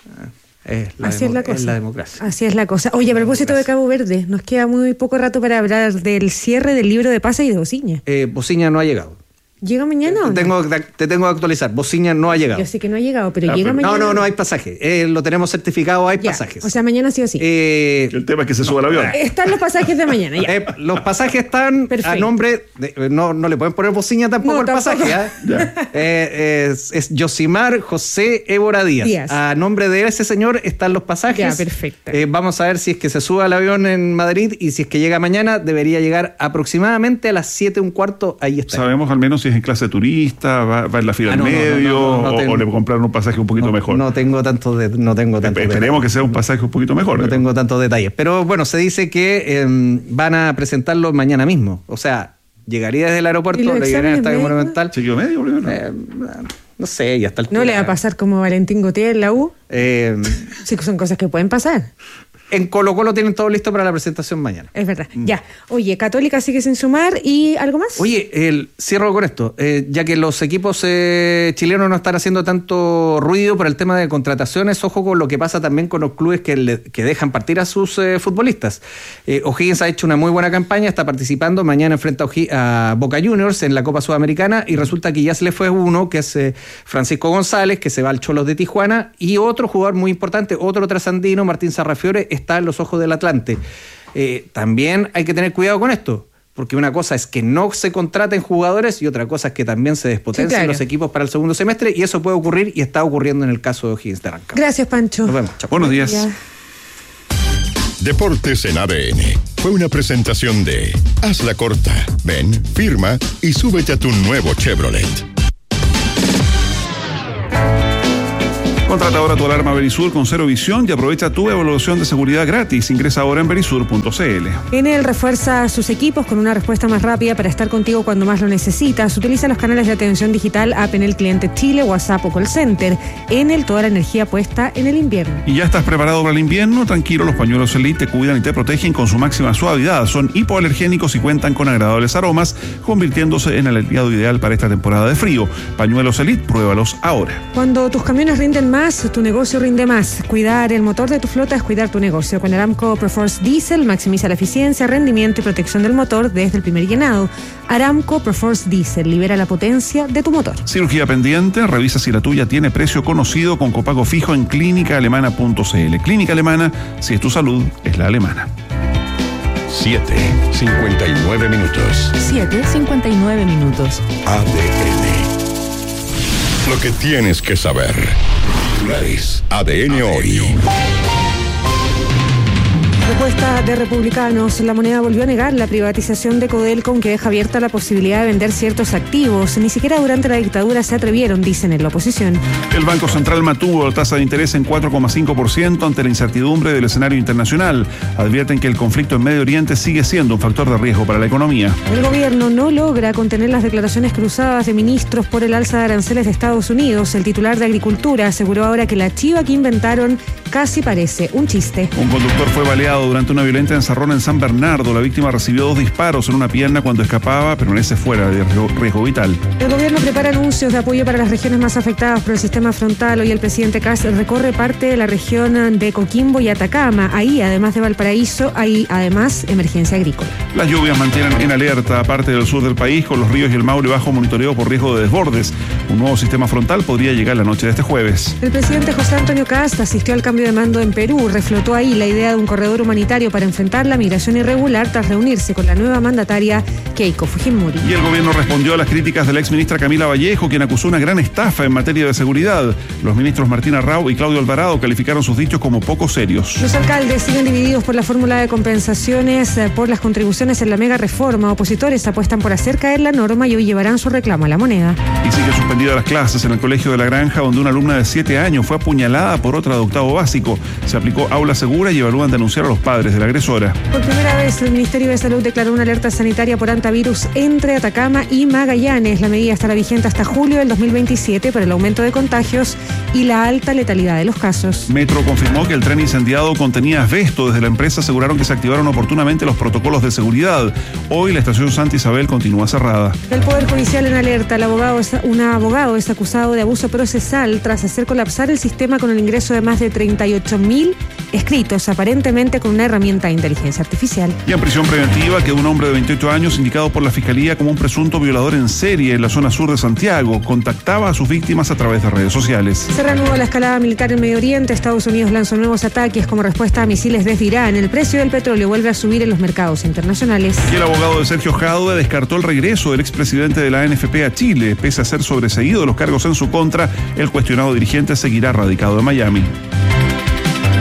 [SPEAKER 9] Es la,
[SPEAKER 5] Así es la cosa.
[SPEAKER 9] Es la democracia.
[SPEAKER 5] Así es la cosa. Oye, a propósito de Cabo Verde, nos queda muy poco rato para hablar del cierre del libro de Pasa y de Bociña.
[SPEAKER 9] Eh, Bociña no ha llegado.
[SPEAKER 5] ¿Llega mañana o no?
[SPEAKER 9] Te tengo, te tengo que actualizar. Bociña no ha llegado.
[SPEAKER 5] Yo sé que no ha llegado, pero
[SPEAKER 9] no,
[SPEAKER 5] llega
[SPEAKER 9] pero,
[SPEAKER 5] mañana.
[SPEAKER 9] No, no, no hay pasaje. Eh, lo tenemos certificado, hay
[SPEAKER 5] ya,
[SPEAKER 9] pasajes.
[SPEAKER 5] O sea, mañana sí o sí.
[SPEAKER 9] Eh,
[SPEAKER 3] el tema es que se suba al avión.
[SPEAKER 5] Están los pasajes de mañana, ya.
[SPEAKER 9] Eh, los pasajes están Perfecto. a nombre... De, no, no le pueden poner Bociña tampoco al no, pasaje. ¿eh? eh, es, es Yosimar José Évora Díaz. Díaz. A nombre de ese señor están los pasajes.
[SPEAKER 5] Ya, perfecto.
[SPEAKER 9] Eh, vamos a ver si es que se sube al avión en Madrid y si es que llega mañana, debería llegar aproximadamente a las siete un cuarto. Ahí está.
[SPEAKER 3] ¿Sabemos al menos si es en clase turista, va, va en la fila ah, no, al medio, no, no, no, no, tengo, o, o le compraron un pasaje un poquito
[SPEAKER 9] no,
[SPEAKER 3] mejor.
[SPEAKER 9] No tengo tanto de, no tengo tanto
[SPEAKER 3] Esperemos
[SPEAKER 9] detalles.
[SPEAKER 3] que sea un pasaje un poquito mejor.
[SPEAKER 9] No
[SPEAKER 3] ¿verdad?
[SPEAKER 9] tengo tantos detalles. Pero bueno, se dice que eh, van a presentarlo mañana mismo. O sea, llegaría desde el aeropuerto, le llegaría al Estadio Monumental.
[SPEAKER 3] ¿Chequeo medio primero?
[SPEAKER 9] Eh, no sé, y hasta el
[SPEAKER 5] ¿No le va a pasar como Valentín Gautier en la U?
[SPEAKER 9] Eh,
[SPEAKER 5] sí, son cosas que pueden pasar.
[SPEAKER 9] En Colo Colo tienen todo listo para la presentación mañana.
[SPEAKER 5] Es verdad. Mm. Ya. Oye, Católica sigue sin sumar y ¿algo más?
[SPEAKER 9] Oye, el, cierro con esto. Eh, ya que los equipos eh, chilenos no están haciendo tanto ruido por el tema de contrataciones, ojo con lo que pasa también con los clubes que, le, que dejan partir a sus eh, futbolistas. Eh, O'Higgins ha hecho una muy buena campaña, está participando. Mañana enfrenta a, a Boca Juniors en la Copa Sudamericana y resulta que ya se le fue uno, que es eh, Francisco González, que se va al Cholos de Tijuana, y otro jugador muy importante, otro trasandino, Martín Sarrafiore, está en los ojos del Atlante. Eh, también hay que tener cuidado con esto, porque una cosa es que no se contraten jugadores y otra cosa es que también se despotencien sí, claro. los equipos para el segundo semestre, y eso puede ocurrir y está ocurriendo en el caso de O'Higgins de Rancagua.
[SPEAKER 5] Gracias, Pancho.
[SPEAKER 9] Nos vemos. Chao.
[SPEAKER 3] Buenos días.
[SPEAKER 5] Ya.
[SPEAKER 20] Deportes en A D N fue una presentación de Haz la corta, ven, firma y súbete a tu nuevo Chevrolet.
[SPEAKER 3] Contrata ahora tu alarma Verisur con cero visión y aprovecha tu evaluación de seguridad gratis. Ingresa ahora en verisur punto c l.
[SPEAKER 5] Enel refuerza sus equipos con una respuesta más rápida para estar contigo cuando más lo necesitas. Utiliza los canales de atención digital App Enel Cliente Chile, WhatsApp o Call Center. Enel, toda la energía puesta en el invierno.
[SPEAKER 3] ¿Y ya estás preparado para el invierno? Tranquilo, los pañuelos Elite te cuidan y te protegen con su máxima suavidad. Son hipoalergénicos y cuentan con agradables aromas, convirtiéndose en el aliado ideal para esta temporada de frío. Pañuelos Elite, pruébalos ahora.
[SPEAKER 5] Cuando tus camiones rinden más, tu negocio rinde más. Cuidar el motor de tu flota es cuidar tu negocio. Con Aramco Perforce Diesel maximiza la eficiencia, rendimiento y protección del motor desde el primer llenado. Aramco Perforce Diesel libera la potencia de tu motor.
[SPEAKER 3] Cirugía pendiente, revisa si la tuya tiene precio conocido con copago fijo en clínica alemana punto c l. Clínica Alemana, si es tu salud, es la alemana.
[SPEAKER 20] siete cincuenta y nueve minutos.
[SPEAKER 7] siete cincuenta y nueve minutos.
[SPEAKER 20] A D N. Lo que tienes que saber. A D N hoy.
[SPEAKER 5] Propuesta de republicanos. La Moneda volvió a negar la privatización de Codelco, que deja abierta la posibilidad de vender ciertos activos. Ni siquiera durante la dictadura se atrevieron, dicen en la oposición.
[SPEAKER 3] El Banco Central mantuvo la tasa de interés en cuatro coma cinco por ciento ante la incertidumbre del escenario internacional. Advierten que el conflicto en Medio Oriente sigue siendo un factor de riesgo para la economía.
[SPEAKER 5] El gobierno no logra contener las declaraciones cruzadas de ministros por el alza de aranceles de Estados Unidos. El titular de Agricultura aseguró ahora que la chiva que inventaron casi parece un chiste.
[SPEAKER 3] Un conductor fue baleado durante una violenta encerrona en San Bernardo. La víctima recibió dos disparos en una pierna cuando escapaba, permanece fuera de riesgo vital.
[SPEAKER 5] El gobierno prepara anuncios de apoyo para las regiones más afectadas por el sistema frontal. Hoy el presidente Kast recorre parte de la región de Coquimbo y Atacama. Ahí, además de Valparaíso, hay además emergencia agrícola.
[SPEAKER 3] Las lluvias mantienen en alerta a parte del sur del país, con los ríos y el Maule bajo monitoreo por riesgo de desbordes. Un nuevo sistema frontal podría llegar la noche de este jueves.
[SPEAKER 5] El presidente José Antonio Kast asistió al cambio de mando en Perú. Reflotó ahí la idea de un corredor humanitario para enfrentar la migración irregular tras reunirse con la nueva mandataria Keiko Fujimori.
[SPEAKER 3] Y el gobierno respondió a las críticas de la exministra Camila Vallejo, quien acusó una gran estafa en materia de seguridad. Los ministros Martín Arrau y Claudio Alvarado calificaron sus dichos como poco serios.
[SPEAKER 5] Los alcaldes siguen divididos por la fórmula de compensaciones por las contribuciones en la mega reforma. Opositores apuestan por hacer caer la norma y hoy llevarán su reclamo a la Moneda.
[SPEAKER 3] Y siguen suspendidas las clases en el colegio de La Granja, donde una alumna de siete años fue apuñalada por otra de octavo básico. Se aplicó aula segura y evalúan denunciar a los padres de la agresora.
[SPEAKER 5] Por primera vez, el Ministerio de Salud declaró una alerta sanitaria por hantavirus entre Atacama y Magallanes. La medida estará vigente hasta julio del dos mil veintisiete por el aumento de contagios y la alta letalidad de los casos.
[SPEAKER 3] Metro confirmó que el tren incendiado contenía asbesto. Desde la empresa aseguraron que se activaron oportunamente los protocolos de seguridad. Hoy la estación Santa Isabel continúa cerrada.
[SPEAKER 5] El Poder Judicial en alerta. El abogado es, un abogado es acusado de abuso procesal tras hacer colapsar el sistema con el ingreso de más de treinta y ocho mil escritos, aparentemente con una herramienta de inteligencia artificial.
[SPEAKER 3] Y en prisión preventiva quedó un hombre de veintiocho años indicado por la Fiscalía como un presunto violador en serie en la zona sur de Santiago. Contactaba a sus víctimas a través de redes sociales.
[SPEAKER 5] Se reanudó la escalada militar en Medio Oriente. Estados Unidos lanzó nuevos ataques como respuesta a misiles desde Irán. El precio del petróleo vuelve a subir en los mercados internacionales.
[SPEAKER 3] Y el abogado de Sergio Jadue descartó el regreso del expresidente de la A N F P a Chile. Pese a ser sobreseído de los cargos en su contra, el cuestionado dirigente seguirá radicado en Miami.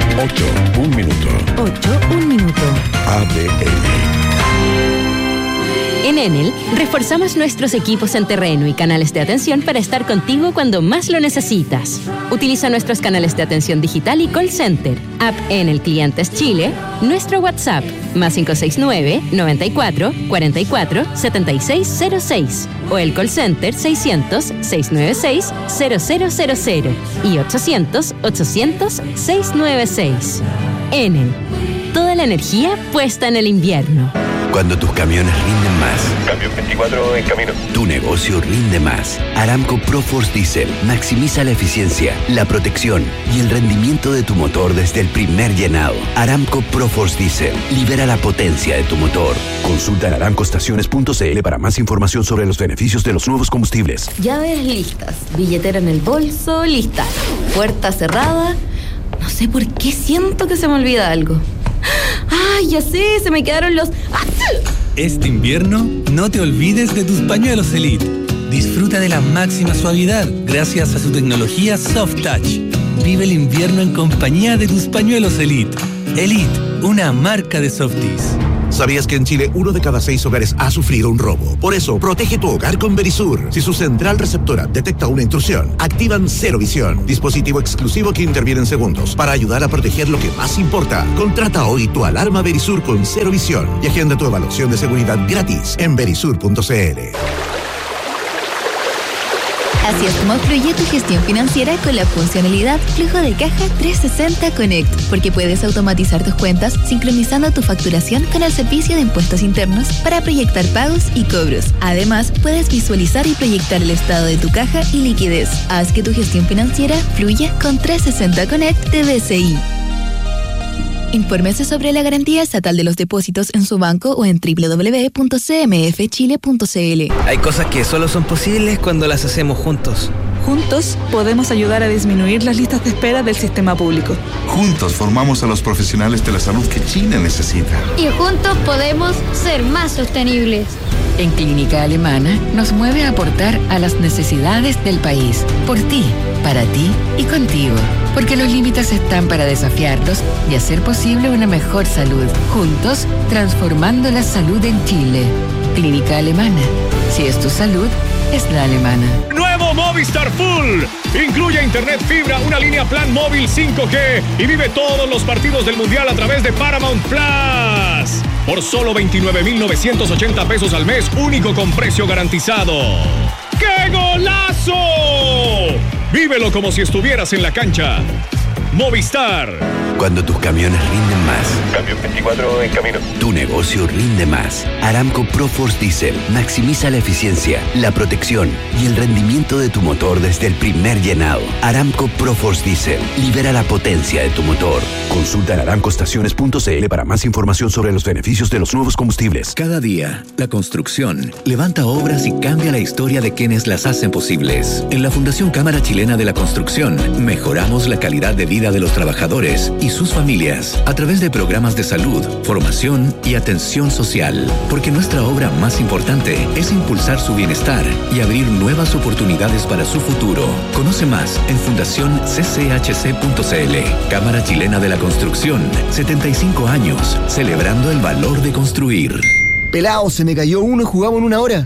[SPEAKER 20] Ocho, un minuto.
[SPEAKER 7] Ocho, un minuto.
[SPEAKER 20] A D N.
[SPEAKER 6] En Enel, reforzamos nuestros equipos en terreno y canales de atención para estar contigo cuando más lo necesitas. Utiliza nuestros canales de atención digital y call center, app Enel Clientes Chile, nuestro WhatsApp, más cinco seis nueve, noventa y cuatro, cuarenta y cuatro, setenta y seis cero seis, o el call center seiscientos, seiscientos noventa y seis, cero cero cero cero y ochocientos, ochocientos, seiscientos noventa y seis. Enel, toda la energía puesta en el invierno.
[SPEAKER 11] Cuando tus camiones rinden más.
[SPEAKER 12] Camión veinticuatro en camino.
[SPEAKER 11] Tu negocio rinde más. Aramco ProForce Diesel maximiza la eficiencia, la protección y el rendimiento de tu motor desde el primer llenado. Aramco ProForce Diesel libera la potencia de tu motor. Consulta en aramco estaciones punto c l para más información sobre los beneficios de los nuevos combustibles.
[SPEAKER 24] Llaves listas, billetera en el bolso, lista. Puerta cerrada. No sé por qué siento que se me olvida algo. ¡Ay, ya sé! Se me quedaron los...
[SPEAKER 25] Este invierno, no te olvides de tus pañuelos Elite. Disfruta de la máxima suavidad gracias a su tecnología Soft Touch. Vive el invierno en compañía de tus pañuelos Elite. Elite, una marca de Softies.
[SPEAKER 26] ¿Sabías que en Chile uno de cada seis hogares ha sufrido un robo? Por eso, protege tu hogar con Verisur. Si su central receptora detecta una intrusión, activan Cero Visión, dispositivo exclusivo que interviene en segundos para ayudar a proteger lo que más importa. Contrata hoy tu alarma Verisur con Cero Visión y agenda tu evaluación de seguridad gratis en verisur punto c l.
[SPEAKER 10] Así es como fluye tu gestión financiera con la funcionalidad Flujo de Caja trescientos sesenta Connect, porque puedes automatizar tus cuentas sincronizando tu facturación con el servicio de impuestos internos para proyectar pagos y cobros. Además, puedes visualizar y proyectar el estado de tu caja y liquidez. Haz que tu gestión financiera fluya con trescientos sesenta Connect de B C I. Infórmese sobre la garantía estatal de los depósitos en su banco o en doble u doble u doble u punto c m f chile punto c l.
[SPEAKER 27] Hay cosas que solo son posibles cuando las hacemos juntos.
[SPEAKER 28] Juntos podemos ayudar a disminuir las listas de espera del sistema público.
[SPEAKER 29] Juntos formamos a los profesionales de la salud que Chile necesita.
[SPEAKER 30] Y juntos podemos ser más sostenibles.
[SPEAKER 31] En Clínica Alemana nos mueve a aportar a las necesidades del país. Por ti, para ti y contigo. Porque los límites están para desafiarlos y hacer posible una mejor salud. Juntos, transformando la salud en Chile. Clínica Alemana. Si es tu salud, es la alemana.
[SPEAKER 13] Nuevo Movistar Full. Incluye internet fibra, una línea plan móvil cinco G y vive todos los partidos del Mundial a través de Paramount Plus. Por solo veintinueve mil novecientos ochenta pesos al mes, único con precio garantizado. ¡Qué golazo! Vívelo como si estuvieras en la cancha. Movistar.
[SPEAKER 11] Cuando tus camiones rinden más.
[SPEAKER 12] Camión veinticuatro en camino.
[SPEAKER 11] Tu negocio rinde más. Aramco ProForce Diesel maximiza la eficiencia, la protección y el rendimiento de tu motor desde el primer llenado. Aramco ProForce Diesel libera la potencia de tu motor. Consulta en aramco estaciones punto c l para más información sobre los beneficios de los nuevos combustibles.
[SPEAKER 14] Cada día, la construcción levanta obras y cambia la historia de quienes las hacen posibles. En la Fundación Cámara Chilena de la Construcción, mejoramos la calidad de vida de los trabajadores y sus familias a través de programas de salud, formación y atención social. Porque nuestra obra más importante es impulsar su bienestar y abrir nuevas oportunidades para su futuro. Conoce más en fundación c c h c punto c l. Cámara Chilena de la Construcción, setenta y cinco años, celebrando el valor de construir.
[SPEAKER 32] Pelao, se me cayó uno y jugamos en una hora.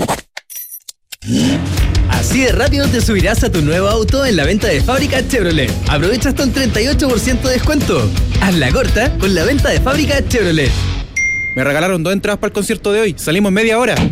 [SPEAKER 33] Así de rápido te subirás a tu nuevo auto en la venta de fábrica Chevrolet. Aprovecha hasta un treinta y ocho por ciento de descuento. Haz la corta con la venta de fábrica Chevrolet.
[SPEAKER 9] Me regalaron dos entradas para el concierto de hoy. Salimos en media hora.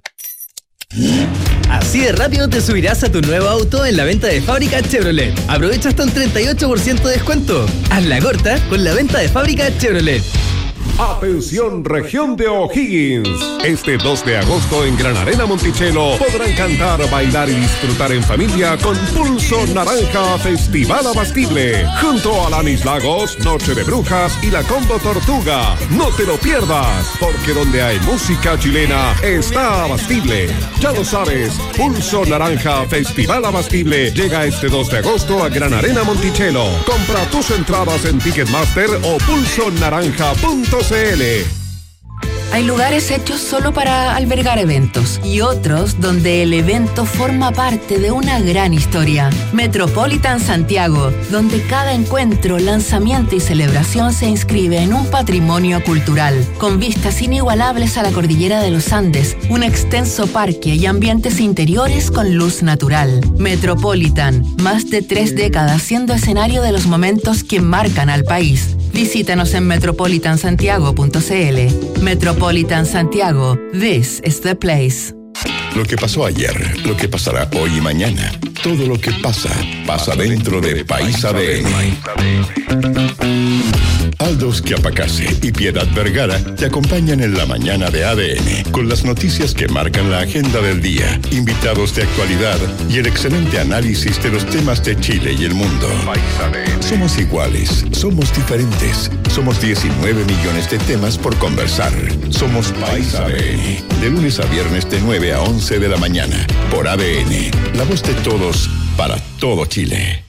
[SPEAKER 33] Así de rápido te subirás a tu nuevo auto en la venta de fábrica Chevrolet. Aprovecha hasta un treinta y ocho por ciento de descuento. Haz la corta con la venta de fábrica Chevrolet.
[SPEAKER 19] Atención, región de O'Higgins. Este dos de agosto en Gran Arena Monticello podrán cantar, bailar y disfrutar en familia con Pulso Naranja Festival Abastible. Junto a Lanis Lagos, Noche de Brujas y la Combo Tortuga. No te lo pierdas, porque donde hay música chilena está Abastible. Ya lo sabes, Pulso Naranja Festival Abastible llega este dos de agosto a Gran Arena Monticello. Compra tus entradas en Ticketmaster o pulso naranja punto c l.
[SPEAKER 31] Hay lugares hechos solo para albergar eventos y otros donde el evento forma parte de una gran historia. Metropolitan Santiago, donde cada encuentro, lanzamiento y celebración se inscribe en un patrimonio cultural, con vistas inigualables a la cordillera de los Andes, un extenso parque y ambientes interiores con luz natural. Metropolitan, más de tres décadas siendo escenario de los momentos que marcan al país. Visítanos en metropolitan santiago punto c l. Metropolitan Santiago, this is the place.
[SPEAKER 20] Lo que pasó ayer, lo que pasará hoy y mañana, todo lo que pasa, pasa dentro de País A D N. Aldos Chiapacase y Piedad Vergara te acompañan en la mañana de A D N con las noticias que marcan la agenda del día, invitados de actualidad y el excelente análisis de los temas de Chile y el mundo. Somos iguales, somos diferentes, somos diecinueve millones de temas por conversar. Somos País A D N, de lunes a viernes de nueve a once de la mañana, por A D N, la voz de todos para todo Chile.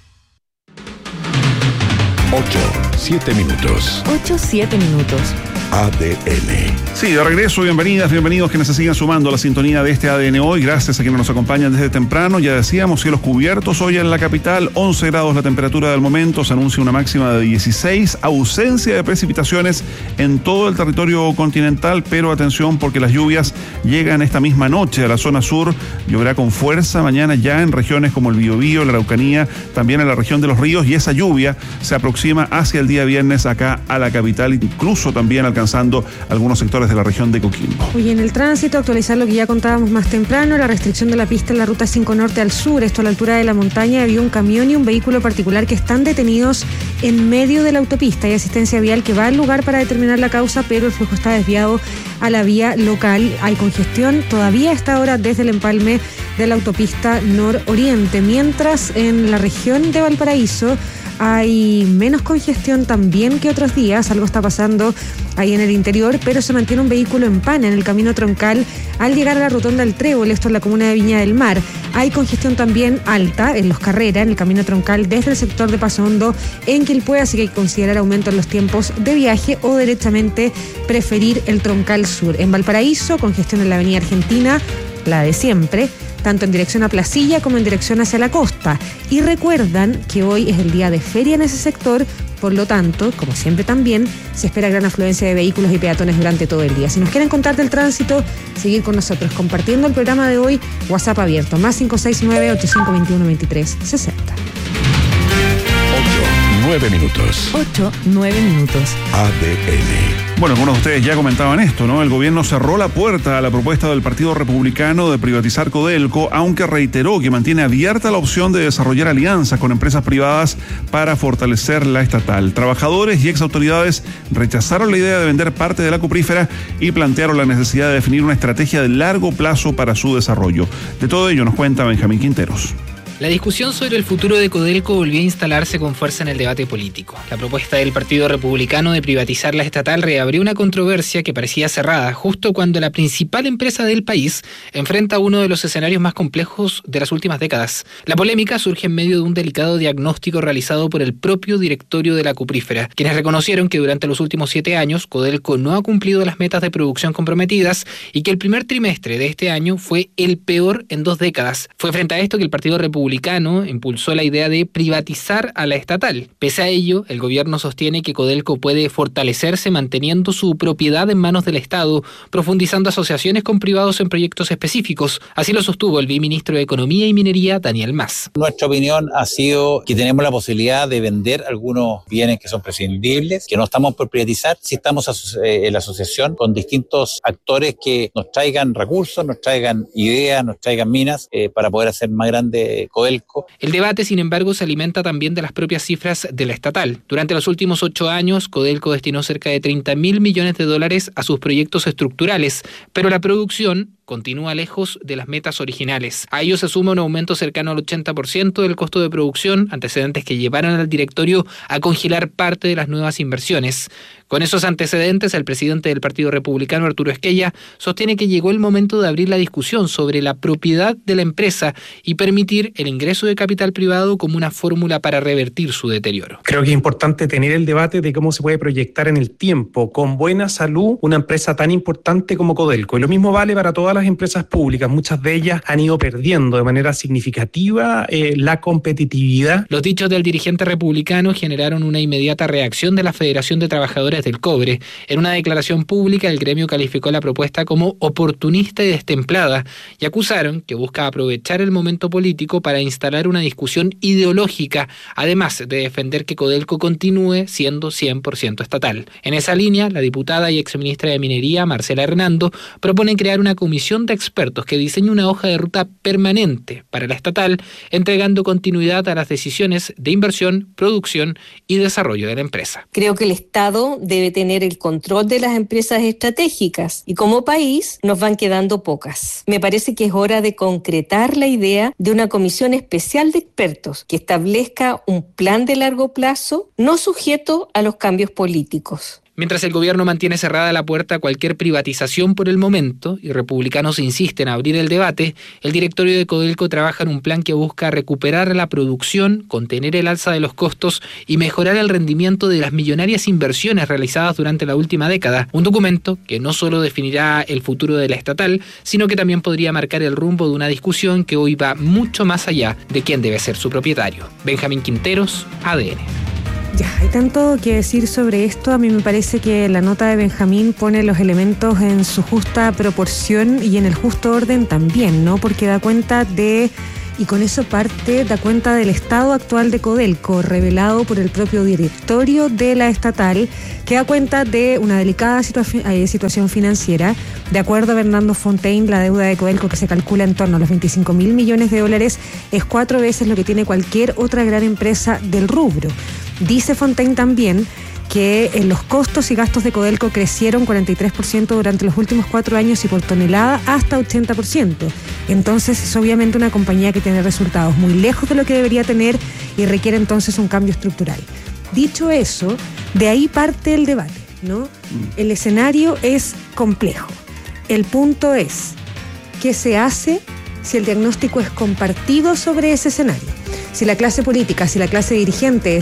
[SPEAKER 20] ocho, siete minutos.
[SPEAKER 28] ocho, siete minutos.
[SPEAKER 20] A D N.
[SPEAKER 1] Sí, de regreso, bienvenidas, bienvenidos quienes se siguen sumando a la sintonía de este A D N Hoy. Gracias a quienes nos acompañan desde temprano. Ya decíamos, cielos cubiertos hoy en la capital, once grados la temperatura del momento, se anuncia una máxima de dieciséis, ausencia de precipitaciones en todo el territorio continental, pero atención porque las lluvias llegan esta misma noche a la zona sur, lloverá con fuerza mañana ya en regiones como el Biobío, la Araucanía, también en la región de los ríos, y esa lluvia se aproxima hacia el día viernes acá a la capital, incluso también alcanzando algunos sectores de la región de Coquimbo.
[SPEAKER 2] Hoy en el tránsito, actualizar lo que ya contábamos más temprano, la restricción de la pista en la ruta cinco Norte al sur, esto a la altura de la montaña, había un camión y un vehículo particular que están detenidos en medio de la autopista. Hay asistencia vial que va al lugar para determinar la causa, pero el flujo está desviado a la vía local. Hay congestión todavía a esta hora desde el empalme de la autopista nororiente, mientras en la región de Valparaíso hay menos congestión también que otros días. Algo está pasando ahí en el interior, pero se mantiene un vehículo en pana en el camino troncal al llegar a la rotonda del Trébol, esto en la comuna de Viña del Mar. Hay congestión también alta en Los Carreras, en el camino troncal desde el sector de Paso Hondo en Quilpué, así que hay que considerar aumento en los tiempos de viaje o derechamente preferir el troncal sur. En Valparaíso, congestión en la avenida Argentina, la de siempre, tanto en dirección a Placilla como en dirección hacia la costa. Y recuerdan que hoy es el día de feria en ese sector, por lo tanto, como siempre también, se espera gran afluencia de vehículos y peatones durante todo el día. Si nos quieren contar del tránsito, seguir con nosotros compartiendo el programa de hoy, WhatsApp abierto, más cinco seis nueve, ocho cinco dos uno, dos tres seis cero.
[SPEAKER 20] Nueve minutos.
[SPEAKER 28] Ocho, nueve minutos.
[SPEAKER 20] A D N.
[SPEAKER 1] Bueno, algunos de ustedes ya comentaban esto, ¿no? El gobierno cerró la puerta a la propuesta del Partido Republicano de privatizar Codelco, aunque reiteró que mantiene abierta la opción de desarrollar alianzas con empresas privadas para fortalecer la estatal. Trabajadores y exautoridades rechazaron la idea de vender parte de la cuprífera y plantearon la necesidad de definir una estrategia de largo plazo para su desarrollo. De todo ello nos cuenta Benjamín Quinteros.
[SPEAKER 3] La discusión sobre el futuro de Codelco volvió a instalarse con fuerza en el debate político. La propuesta del Partido Republicano de privatizar la estatal reabrió una controversia que parecía cerrada justo cuando la principal empresa del país enfrenta uno de los escenarios más complejos de las últimas décadas. La polémica surge en medio de un delicado diagnóstico realizado por el propio directorio de la cuprífera, quienes reconocieron que durante los últimos siete años Codelco no ha cumplido las metas de producción comprometidas y que el primer trimestre de este año fue el peor en dos décadas. Fue frente a esto que el Partido Republicano impulsó la idea de privatizar a la estatal. Pese a ello, el gobierno sostiene que Codelco puede fortalecerse manteniendo su propiedad en manos del Estado, profundizando asociaciones con privados en proyectos específicos. Así lo sostuvo el viceministro de Economía y Minería, Daniel Mas.
[SPEAKER 4] Nuestra opinión ha sido que tenemos la posibilidad de vender algunos bienes que son prescindibles, que no estamos por privatizar, si estamos en la asociación con distintos actores que nos traigan recursos, nos traigan ideas, nos traigan minas eh, para poder hacer más grande Codelco.
[SPEAKER 3] El debate, sin embargo, se alimenta también de las propias cifras de la estatal. Durante los últimos ocho años, Codelco destinó cerca de treinta mil millones de dólares a sus proyectos estructurales, pero la producción continúa lejos de las metas originales. A ello se suma un aumento cercano al ochenta por ciento del costo de producción, antecedentes que llevaron al directorio a congelar parte de las nuevas inversiones. Con esos antecedentes, el presidente del Partido Republicano, Arturo Esquella, sostiene que llegó el momento de abrir la discusión sobre la propiedad de la empresa y permitir el ingreso de capital privado como una fórmula para revertir su deterioro.
[SPEAKER 5] Creo que es importante tener el debate de cómo se puede proyectar en el tiempo, con buena salud, una empresa tan importante como Codelco. Y lo mismo vale para todas las empresas públicas. Muchas de ellas han ido perdiendo de manera significativa eh, la competitividad.
[SPEAKER 3] Los dichos del dirigente republicano generaron una inmediata reacción de la Federación de Trabajadores del Cobre. En una declaración pública, el gremio calificó la propuesta como oportunista y destemplada y acusaron que busca aprovechar el momento político para instalar una discusión ideológica, además de defender que Codelco continúe siendo cien por ciento estatal. En esa línea, la diputada y exministra de Minería, Marcela Hernando, propone crear una comisión de expertos que diseñe una hoja de ruta permanente para la estatal, entregando continuidad a las decisiones de inversión, producción y desarrollo de la empresa.
[SPEAKER 6] Creo que el Estado debe tener el control de las empresas estratégicas y como país nos van quedando pocas. Me parece que es hora de concretar la idea de una comisión especial de expertos que establezca un plan de largo plazo no sujeto a los cambios políticos.
[SPEAKER 3] Mientras el gobierno mantiene cerrada la puerta a cualquier privatización por el momento y republicanos insisten en abrir el debate, el directorio de Codelco trabaja en un plan que busca recuperar la producción, contener el alza de los costos y mejorar el rendimiento de las millonarias inversiones realizadas durante la última década. Un documento que no solo definirá el futuro de la estatal, sino que también podría marcar el rumbo de una discusión que hoy va mucho más allá de quién debe ser su propietario. Benjamín Quinteros, A D N.
[SPEAKER 2] Ya, hay tanto que decir sobre esto. A mí me parece que la nota de Benjamín pone los elementos en su justa proporción y en el justo orden también, ¿no? Porque da cuenta de, y con eso parte, da cuenta del estado actual de Codelco, revelado por el propio directorio de la estatal, que da cuenta de una delicada situa- eh, situación financiera. De acuerdo a Bernardo Fontaine, la deuda de Codelco, que se calcula en torno a los veinticinco mil millones de dólares, es cuatro veces lo que tiene cualquier otra gran empresa del rubro. Dice Fontaine también que eh, los costos y gastos de Codelco crecieron cuarenta y tres por ciento durante los últimos cuatro años y por tonelada hasta ochenta por ciento. Entonces es obviamente una compañía que tiene resultados muy lejos de lo que debería tener y requiere entonces un cambio estructural. Dicho eso, de ahí parte el debate, ¿no? El escenario es complejo. El punto es, ¿qué se hace si el diagnóstico es compartido sobre ese escenario? Si la clase política, si la clase dirigente